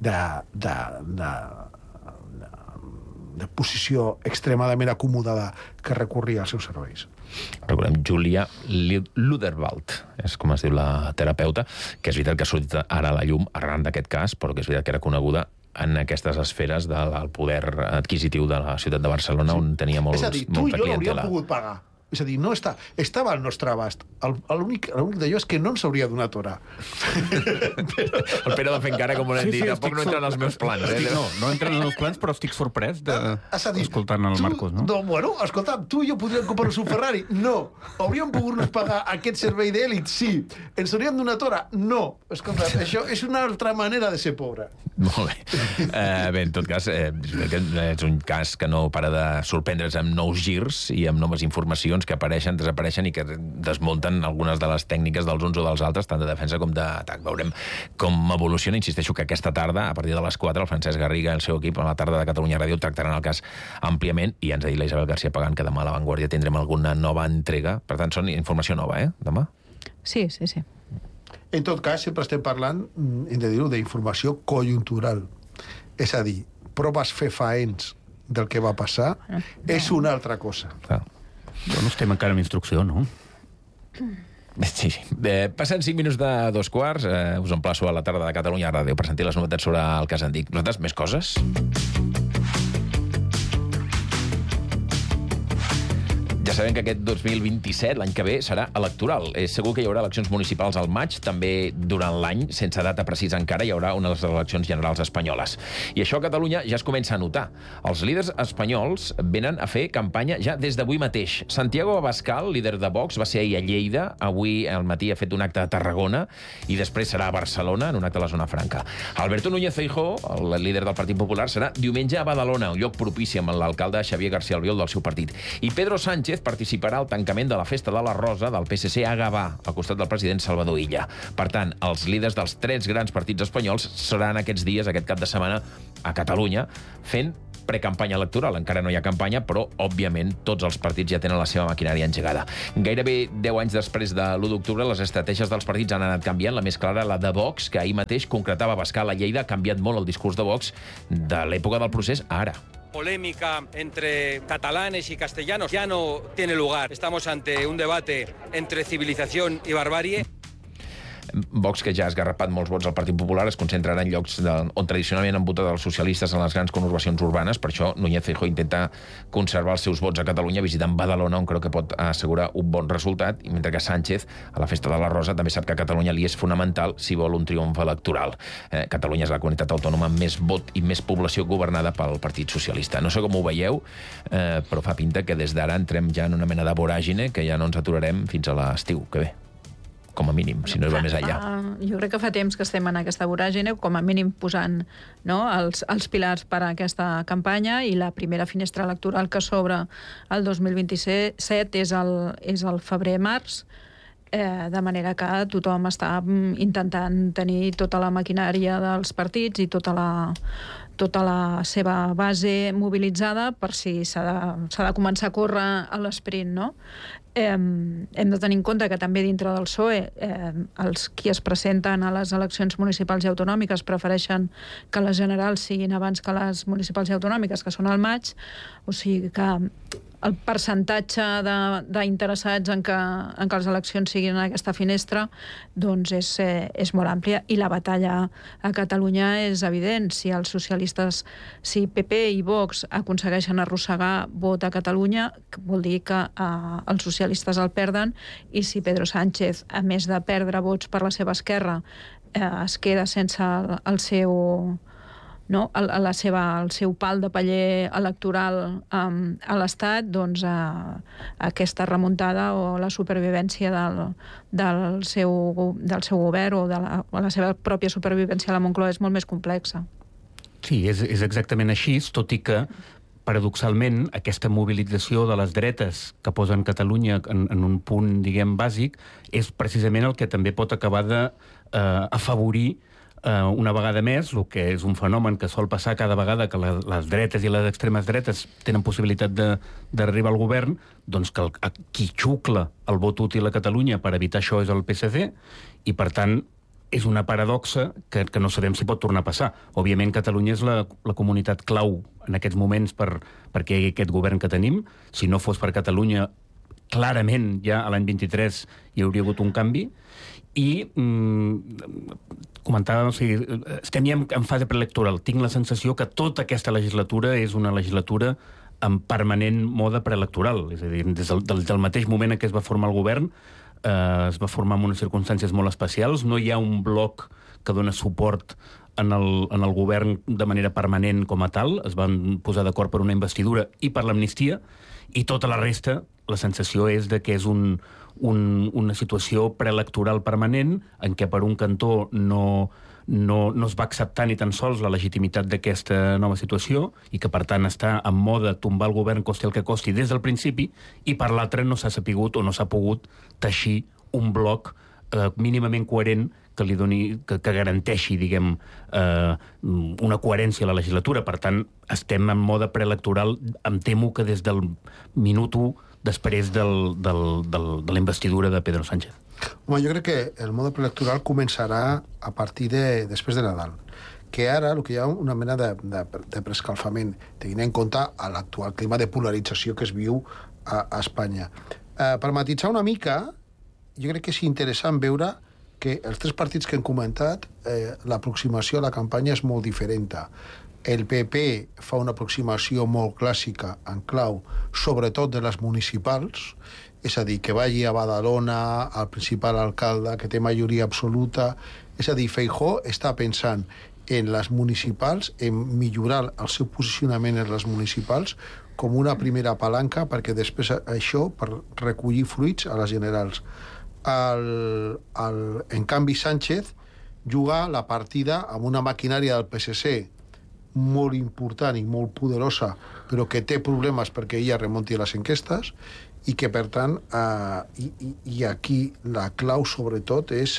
de posició extremadament acomodada que recorria als seus serveis. Recordem, Julia Luderwald, és com es diu la terapeuta, que és veritat que ha sortit ara a la llum arran d'aquest cas, però que és veritat que era coneguda en aquestes esferes del poder adquisitiu de la ciutat de Barcelona, on tenia molta clientela. És a dir, tu i jo l'hauríem pogut pagar. És a dir, no estava al nostre abast. L'únic d'allò és que no ens hauria donat hora. El Pere va fent cara com un dit, tampoc no entren els meus plans. No entren els meus plans, però estic sorprès escoltant el Marcos, no? Bueno, escolta'm, tu i jo podríem comprar-nos un Ferrari? No. Hauríem pogut-nos pagar aquest servei d'èlit? Sí. Ens hauríem donat hora? No. Escolta, això és una altra manera de ser pobre. Molt bé. Bé, en tot cas, és un cas que no para de sorprendre's amb nous girs i amb noves informacions que apareixen, desapareixen i que desmunten algunes de les tècniques dels uns o dels altres, tant de defensa com d'atac. Veurem com evoluciona. Insisteixo que aquesta tarda, a partir de les 4, el Francesc Garriga i el seu equip a la tarda de Catalunya Ràdio tractaran el cas àmpliament i ens ha dit la Isabel García Pagán que demà a La Vanguardia tindrem alguna nova entrega. Per tant, són informació nova, demà? Sí. En tot cas, sempre estem parlant, hem de dir-ho, d'informació conjuntural. És a dir, proves fefaents del que va passar és una altra cosa. Bueno, estem encara en instrucció, no? Sí. Passen 5 minuts de 2:15. Us emplaço a la tarda de Catalunya Ràdio per sentir les novetats sobre el cas Andic. Nosaltres, més coses? Ja sabem que aquest 2027, l'any que ve, serà electoral. És segur que hi haurà eleccions municipals al maig, també durant l'any, sense data precisa encara, hi haurà unes eleccions generals espanyoles. I això a Catalunya ja es comença a notar. Els líders espanyols venen a fer campanya ja des d'avui mateix. Santiago Abascal, líder de Vox, va ser ahir a Lleida, avui al matí ha fet un acte a Tarragona i després serà a Barcelona, en un acte a la Zona Franca. Alberto Núñez Feijóo, el líder del Partit Popular, serà diumenge a Badalona, un lloc propici amb l'alcalde Xavier García Albiol del seu partit. I Pedro Sánchez participarà al tancament de la Festa de la Rosa del PSC a Gavà, al costat del president Salvador Illa. Per tant, els líders dels 3 grans partits espanyols seran aquests dies, aquest cap de setmana, a Catalunya, fent precampanya electoral. Encara no hi ha campanya, però, òbviament, tots els partits ja tenen la seva maquinària engegada. Gairebé 10 anys després de l'1 d'octubre, les estratègies dels partits han anat canviant. La més clara, la de Vox, que ahir mateix concretava Abascal a Lleida, ha canviat molt el discurs de Vox de l'època del procés a ara. Polémica entre catalanes y castellanos ya no tiene lugar. Estamos ante un debate entre civilización y barbarie. Vox, que ja ha esgarrapat molts vots al Partit Popular, es concentrarà en llocs on tradicionalment han votat els socialistes en les grans conurbacions urbanes. Per això Núñez Feijóo intenta conservar els seus vots a Catalunya, visitant Badalona, on creu que pot assegurar un bon resultat, i mentre que Sánchez, a la Festa de la Rosa, també sap que a Catalunya li és fonamental si vol un triomf electoral. Catalunya és la comunitat autònoma amb més vot i més població governada pel Partit Socialista. No sé com ho veieu, però fa pinta que des d'ara entrem ja en una mena de voràgine que ja no ens aturarem fins a l'estiu que ve. Com a mínim, si no es va més enllà. Jo crec que fa temps que estem en aquesta voràgine, com a mínim posant els pilars per a aquesta campanya, i la primera finestra electoral que s'obre el 2027 és el febrer-març, de manera que tothom està intentant tenir tota la maquinària dels partits i tota la seva base mobilitzada per si s'ha de començar a córrer a l'esprint, no? Hem de tenir en compte que també dintre del PSOE els qui es presenten a les eleccions municipals i autonòmiques prefereixen que les generals siguin abans que les municipals i autonòmiques, que són al maig, o sigui que el percentatge d'interessats en que les eleccions siguin en aquesta finestra doncs és molt àmplia, i la batalla a Catalunya és evident. Si els socialistes, si PP i Vox aconsegueixen arrossegar vot a Catalunya, vol dir que els socialistes el perden, i si Pedro Sánchez, a més de perdre vots per la seva esquerra, es queda sense el seu pal de paller electoral a l'Estat, doncs aquesta remuntada o la supervivència del seu govern o la seva pròpia supervivència a la Moncloa és molt més complexa. Sí, és exactament així, tot i que paradoxalment, aquesta mobilització de les dretes que posen Catalunya en un punt, diguem, bàsic, és precisament el que també pot acabar d'afavorir una vegada més, el que és un fenomen que sol passar cada vegada que les dretes i les extremes dretes tenen possibilitat d'arribar al govern, doncs que qui xucla el vot útil a Catalunya per evitar això és el PSC, i per tant és una paradoxa que no sabem si pot tornar a passar. Òbviament, Catalunya és la comunitat clau en aquests moments perquè hi hagi aquest govern que tenim. Si no fos per Catalunya, clarament ja a l'any 23 hi hauria hagut un canvi. I comentàvem, estem ja en fase preelectoral. Tinc la sensació que tota aquesta legislatura és una legislatura en permanent mode preelectoral. És a dir, des del mateix moment en què es va formar el govern, es va formar en unes circumstàncies molt especials. No hi ha un bloc que dona suport en el govern de manera permanent com a tal. Es van posar d'acord per una investidura i per l'amnistia, i tota la resta, la sensació és que és una situació preelectoral permanent en què per un cantó no es va acceptar ni tan sols la legitimitat d'aquesta nova situació, i que per tant està en moda tombar el govern costi el que costi des del principi, i per l'altre no s'ha sapigut o no s'ha pogut teixir un bloc mínimament coherent que garanteixi, diguem, una coherència a la legislatura. Per tant, estem en mode preelectoral, em temo que des del minut 1 després de la investidura de Pedro Sánchez. Home, jo crec que el mode preelectoral començarà a partir després de Nadal, que ara el que hi ha una mena de preescalfament, tenint en compte l'actual clima de polarització que es viu a Espanya. Per matitzar una mica, jo crec que és interessant veure que els 3 partits que hem comentat, l'aproximació a la campanya és molt diferent. El PP fa una aproximació molt clàssica en clau, sobretot de les municipals, és a dir, que vagi a Badalona, al principal alcalde, que té majoria absoluta. És a dir, Feijóo està pensant en les municipals, en millorar el seu posicionament en les municipals com una primera palanca perquè després això, per recollir fruits a les generals. En canvi, Sánchez juga la partida amb una maquinària del PSC molt important i molt poderosa, però que té problemes perquè ella remunti les enquestes i que, per tant, i aquí la clau, sobretot, és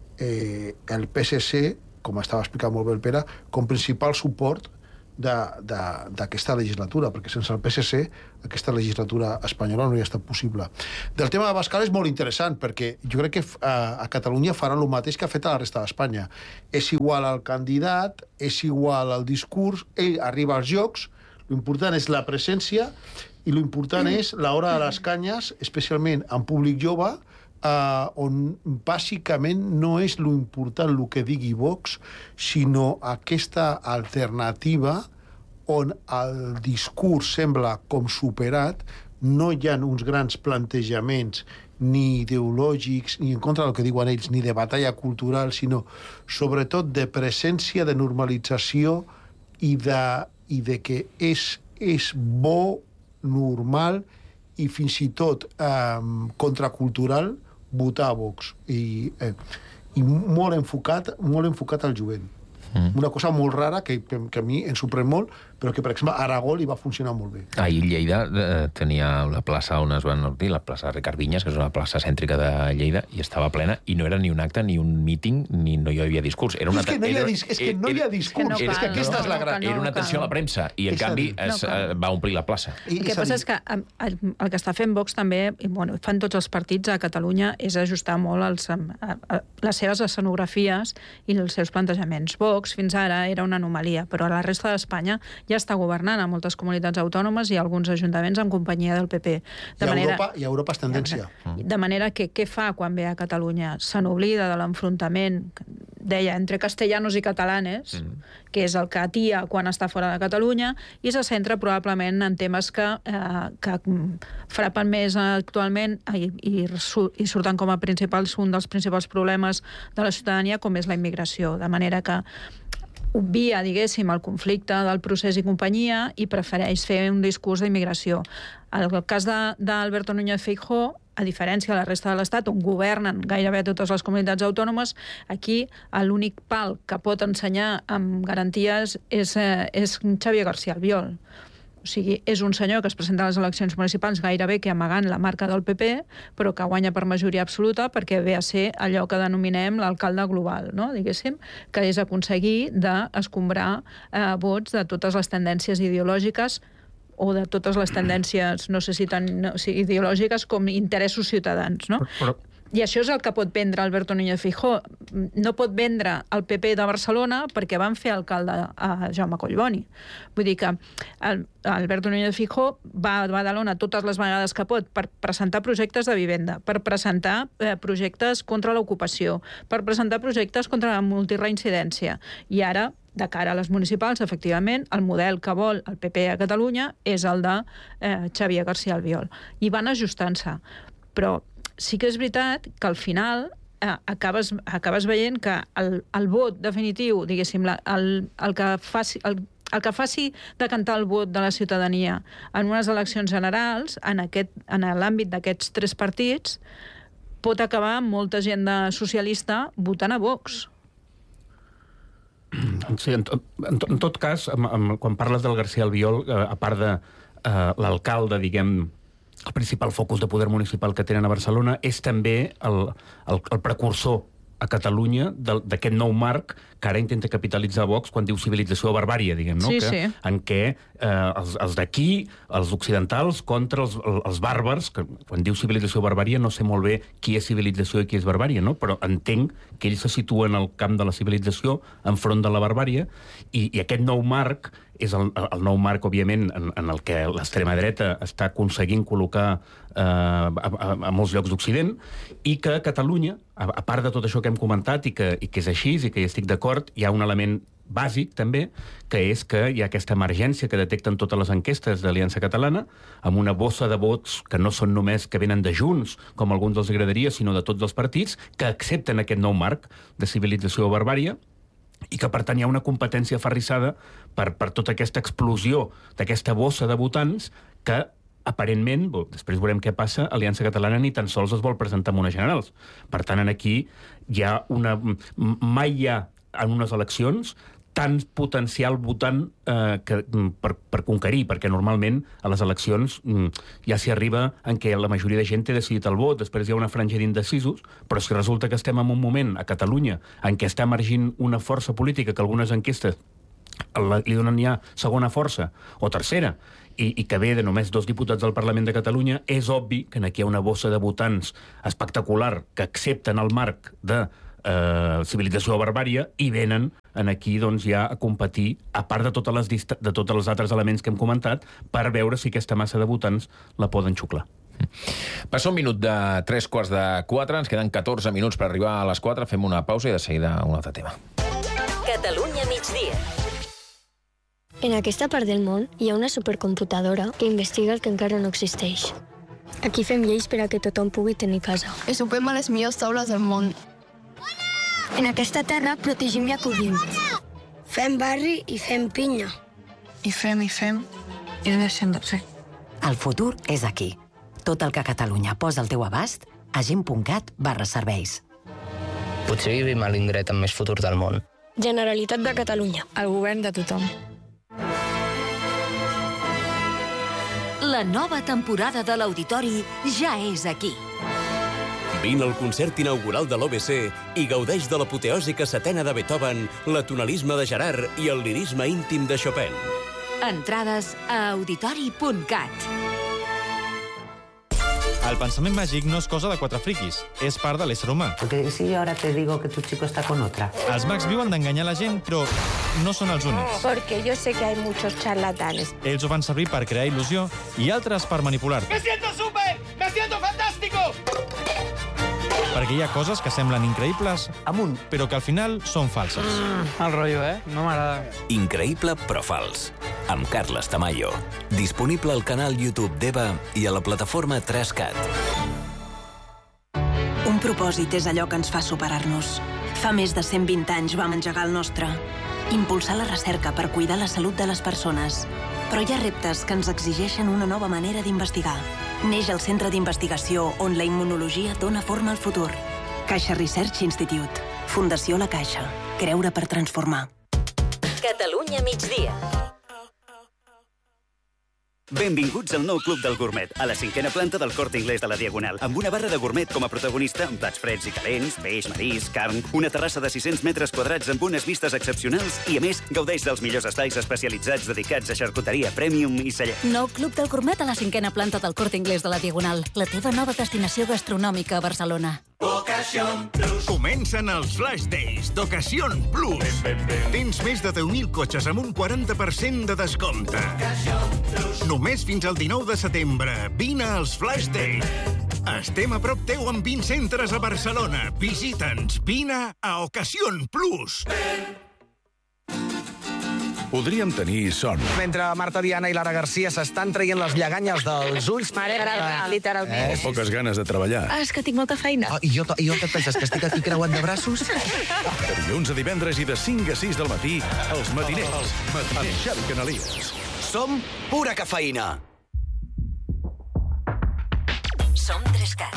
el PSC, com estava explicant molt bé el Pere, com principal suport d'aquesta legislatura, perquè sense el PSC aquesta legislatura espanyola no hauria estat possible. Del tema de Abascal és molt interessant, perquè jo crec que a Catalunya faran el mateix que ha fet a la resta d'Espanya. És igual al candidat, és igual al discurs, ell arriba als jocs, l'important és la presència i l'important és l'hora de les canyes, especialment en públic jove, on bàsicament no és l'important el que digui Vox, sinó aquesta alternativa on el discurs sembla com superat, no hi ha uns grans plantejaments ni ideològics, ni en contra del que diuen ells, ni de batalla cultural, sinó sobretot de presència, de normalització i de que és bo, normal i fins i tot contracultural votar a Vox i molt enfocat al jovent. Una cosa molt rara que a mi em sorprèn molt, però que, per exemple, a Aragó li va funcionar molt bé. Ahir Lleida tenia la plaça on es van obrir, la plaça Ricard Vinyes, que és una plaça cèntrica de Lleida, i estava plena, i no era ni un acte, ni un míting, ni no hi havia discurs. És que no hi ha discurs. És que aquesta és la gran... Era una atenció a la premsa, i en canvi va omplir la plaça. El que passa és que el que està fent Vox també, i fan tots els partits a Catalunya, és ajustar molt les seves escenografies i els seus plantejaments. Vox fins ara era una anomalia, però a la resta d'Espanya ja està governant a moltes comunitats autònomes i alguns ajuntaments en companyia del PP. I a Europa és tendència. De manera que què fa quan ve a Catalunya? Se n'oblida de l'enfrontament, deia, entre castellanos i catalanes, que és el que atia quan està fora de Catalunya, i se centra probablement en temes que frapen més actualment i surten com a principals, un dels principals problemes de la ciutadania, com és la immigració. De manera que obvia, diguéssim, el conflicte del procés i companyia i prefereix fer un discurs d'immigració. En el cas d'Alberto Núñez Feijóo, a diferència de la resta de l'Estat, on governen gairebé totes les comunitats autònomes, aquí l'únic pal que pot ensenyar amb garanties és Xavier García Albiol. O sigui, és un senyor que es presenta a les eleccions municipals gairebé que amagant la marca del PP, però que guanya per majoria absoluta perquè ve a ser allò que denominem l'alcalde global, no? Diguéssim, que és aconseguir d'escombrar vots de totes les tendències ideològiques o de totes les tendències, no sé si tan ideològiques com interessos ciutadans, no? I això és el que pot vendre Alberto Núñez Feijóo. No pot vendre el PP de Barcelona perquè van fer alcalde a Jaume Collboni. Vull dir que Alberto Núñez Feijóo va a Badalona totes les vegades que pot per presentar projectes de vivenda, per presentar projectes contra l'ocupació, per presentar projectes contra la multireincidència. I ara, de cara a les municipals, efectivament, el model que vol el PP a Catalunya és el de Xavier García Albiol. I van ajustant-se. Però sí que és veritat que al final acabes veient que el vot definitiu, diguéssim, el que faci decantar el vot de la ciutadania en unes eleccions generals, en l'àmbit d'aquests 3 partits, pot acabar amb molta gent socialista votant a Vox. Sí, en tot cas, quan parles del García Albiol, a part de l'alcalde, diguem, el principal focus de poder municipal que tenen a Barcelona, és també el precursor a Catalunya d'aquest nou marc que ara intenta capitalitzar Vox quan diu civilització o barbària, diguem, no? En què els d'aquí, els occidentals, contra els bàrbars, que quan diu civilització o barbària no sé molt bé qui és civilització i qui és barbària, no? Però entenc que ells se situen al camp de la civilització enfront de la barbària, i aquest nou marc és el nou marc, òbviament, en el que l'extrema dreta està aconseguint col·locar a molts llocs d'Occident, i que a Catalunya, a part de tot això que hem comentat i que és així, i que hi estic d'acord, hi ha un element bàsic, també, que és que hi ha aquesta emergència que detecten totes les enquestes d'Aliança Catalana, amb una bossa de vots que no són només que venen de Junts, com a alguns els agradaria, sinó de tots els partits, que accepten aquest nou marc de civilització o barbària, i que, per tant, hi ha una competència aferrissada per tota aquesta explosió d'aquesta bossa de votants que, aparentment, després veurem què passa, Aliança Catalana ni tan sols es vol presentar en unes generals. Per tant, aquí hi ha mai hi ha, en unes eleccions, tant potencial votant per conquerir, perquè normalment a les eleccions ja s'hi arriba en què la majoria de gent té decidit el vot, després hi ha una franja d'indecisos, però si resulta que estem en un moment a Catalunya en què està emergint una força política que algunes enquestes li donen ja segona força o tercera, i que ve de només 2 diputats del Parlament de Catalunya, és obvi que aquí hi ha una bossa de votants espectacular que accepten el marc de civilització o barbària i venen aquí ja a competir, a part de tots els altres elements que hem comentat, per veure si aquesta massa de votants la poden xuclar. Passa un minut de 3:45, ens queden 14 minuts per arribar a les 4, fem una pausa i de seguida un altre tema. Catalunya migdia. En aquesta part del món hi ha una supercomputadora que investiga el que encara no existeix. Aquí fem lleis per a que tothom pugui tenir casa. I sopem a les millors taules del món. En aquesta terra protegim i acollim. Fem barri i fem pinya. I fem, i deixem de fer. El futur és aquí. Tot el que Catalunya posa al teu abast a gent.cat/serveis. Potser vivim a l'indret amb més futur del món. Generalitat de Catalunya. El govern de tothom. La nova temporada de l'Auditori ja és aquí. Vine al concert inaugural de l'OBC i gaudeix de l'apoteòsica setena de Beethoven, la tonalisme de Gerard i el lirisme íntim de Chopin. Entrades a auditori.cat. El pensament màgic no és cosa de 4 friquis, és part de l'ésser humà. Porque si yo ahora te digo que tu chico está con otra. Els mags viuen d'enganyar la gent, però no són els únics. Porque yo sé que hay muchos charlatanes. Ells ho fan servir per crear il·lusió i altres per manipular. ¡Me siento súper! ¡Me siento fantástico! Perquè hi ha coses que semblen increïbles, però que al final són falses. Mal rotllo, No m'agrada. Increïble però fals. Amb Carles Tamayo. Disponible al canal YouTube d'Eva i a la plataforma 3Cat. Un propòsit és allò que ens fa superar-nos. Fa més de 120 anys vam engegar el nostre. Impulsar la recerca per cuidar la salut de les persones. Però hi ha reptes que ens exigeixen una nova manera d'investigar. Neix el centre d'investigació on la immunologia dona forma al futur. Caixa Research Institute. Fundació La Caixa. Creure per transformar. Catalunya migdia. Benvinguts al nou Club del Gourmet, a la 5a planta del Corte Inglés de la Diagonal, amb una barra de gourmet com a protagonista, amb plats freds i calents, peix, marisc, carn, una terrassa de 600 metres quadrats amb unes vistes excepcionals i, a més, gaudeix dels millors espais especialitzats dedicats a xarcuteria premium i celler. Nou Club del Gourmet a la 5a planta del Corte Inglés de la Diagonal, la teva nova destinació gastronòmica a Barcelona. Ocasión Plus. Comencen els Flash Days d'Ocasión Plus. Tens més de 10.000 cotxes amb un 40% de descompte. Només fins al 19 de setembre. Vine als Flash Days. Estem a prop teu amb 20 centres a Barcelona. Visita'ns. Vine a Ocasión Plus. Podríem tenir son. Mentre Marta Diana i Lara Garcia s'estan traient les lleganyes dels ulls... Literalment. Poques ganes de treballar. És que tinc molta feina. I jo què et penses, que estic aquí creuant de braços? De dilluns a divendres i de 5 a 6 del matí, els matiners, amb Xavi Canalies. Som pura cafeïna. Som 3Cat.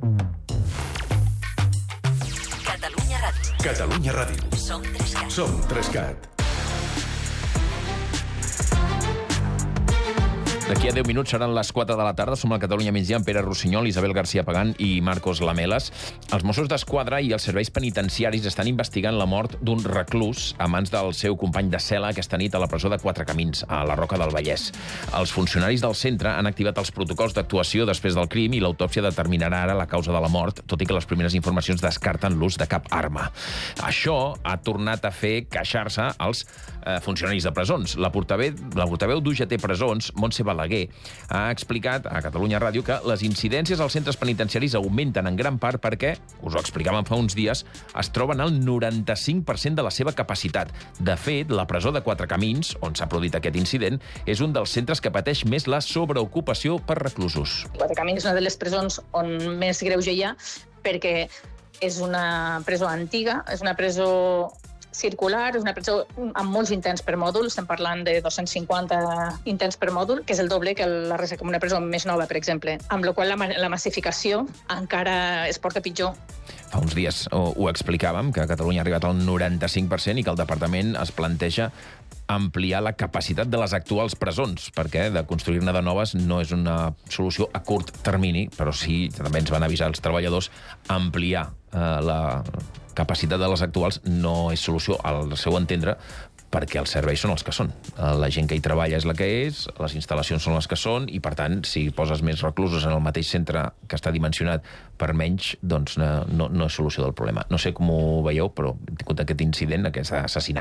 Catalunya Ràdio. Catalunya Ràdio. Som 3Cat. Som 3Cat. D'aquí a 10 minuts seran les 4 de la tarda. Som al Catalunya Migdia amb Pere Rossinyol, Isabel García Pagán i Marcos Lamelas. Els Mossos d'Esquadra i els serveis penitenciaris estan investigant la mort d'un reclús a mans del seu company de cel·la aquesta nit a la presó de Quatre Camins, a la Roca del Vallès. Els funcionaris del centre han activat els protocols d'actuació després del crim i l'autòpsia determinarà ara la causa de la mort, tot i que les primeres informacions descarten l'ús de cap arma. Això ha tornat a fer queixar-se als funcionaris de presons. La portaveu d'UGT Presons, Montse Balaguer, ha explicat a Catalunya Ràdio que les incidències als centres penitenciaris augmenten en gran part perquè, us ho explicàvem fa uns dies, es troben al 95% de la seva capacitat. De fet, la presó de Quatre Camins, on s'ha produït aquest incident, és un dels centres que pateix més la sobreocupació per reclusos. Quatre Camins és una de les presons on més greuge hi ha perquè és una presó antiga, és una presó circular, és una presó amb molts intents per mòdul, estem parlant de 250 intents per mòdul, que és el doble que la resta com una presó més nova, per exemple, amb la qual la massificació encara es porta pitjor. Fa uns dies ho explicàvem, que Catalunya ha arribat al 95% i que el departament es planteja ampliar la capacitat de les actuals presons, perquè de construir-ne de noves no és una solució a curt termini, però sí, també ens van avisar els treballadors, ampliar la capacitat de les actuals no és solució, al seu entendre, perquè els serveis són els que són. La gent que hi treballa és la que és, les instal·lacions són les que són, i, per tant, si poses més reclusos en el mateix centre que està dimensionat per menys, doncs no és solució del problema. No sé com ho veieu, però he tingut aquest incident, aquest assassinat.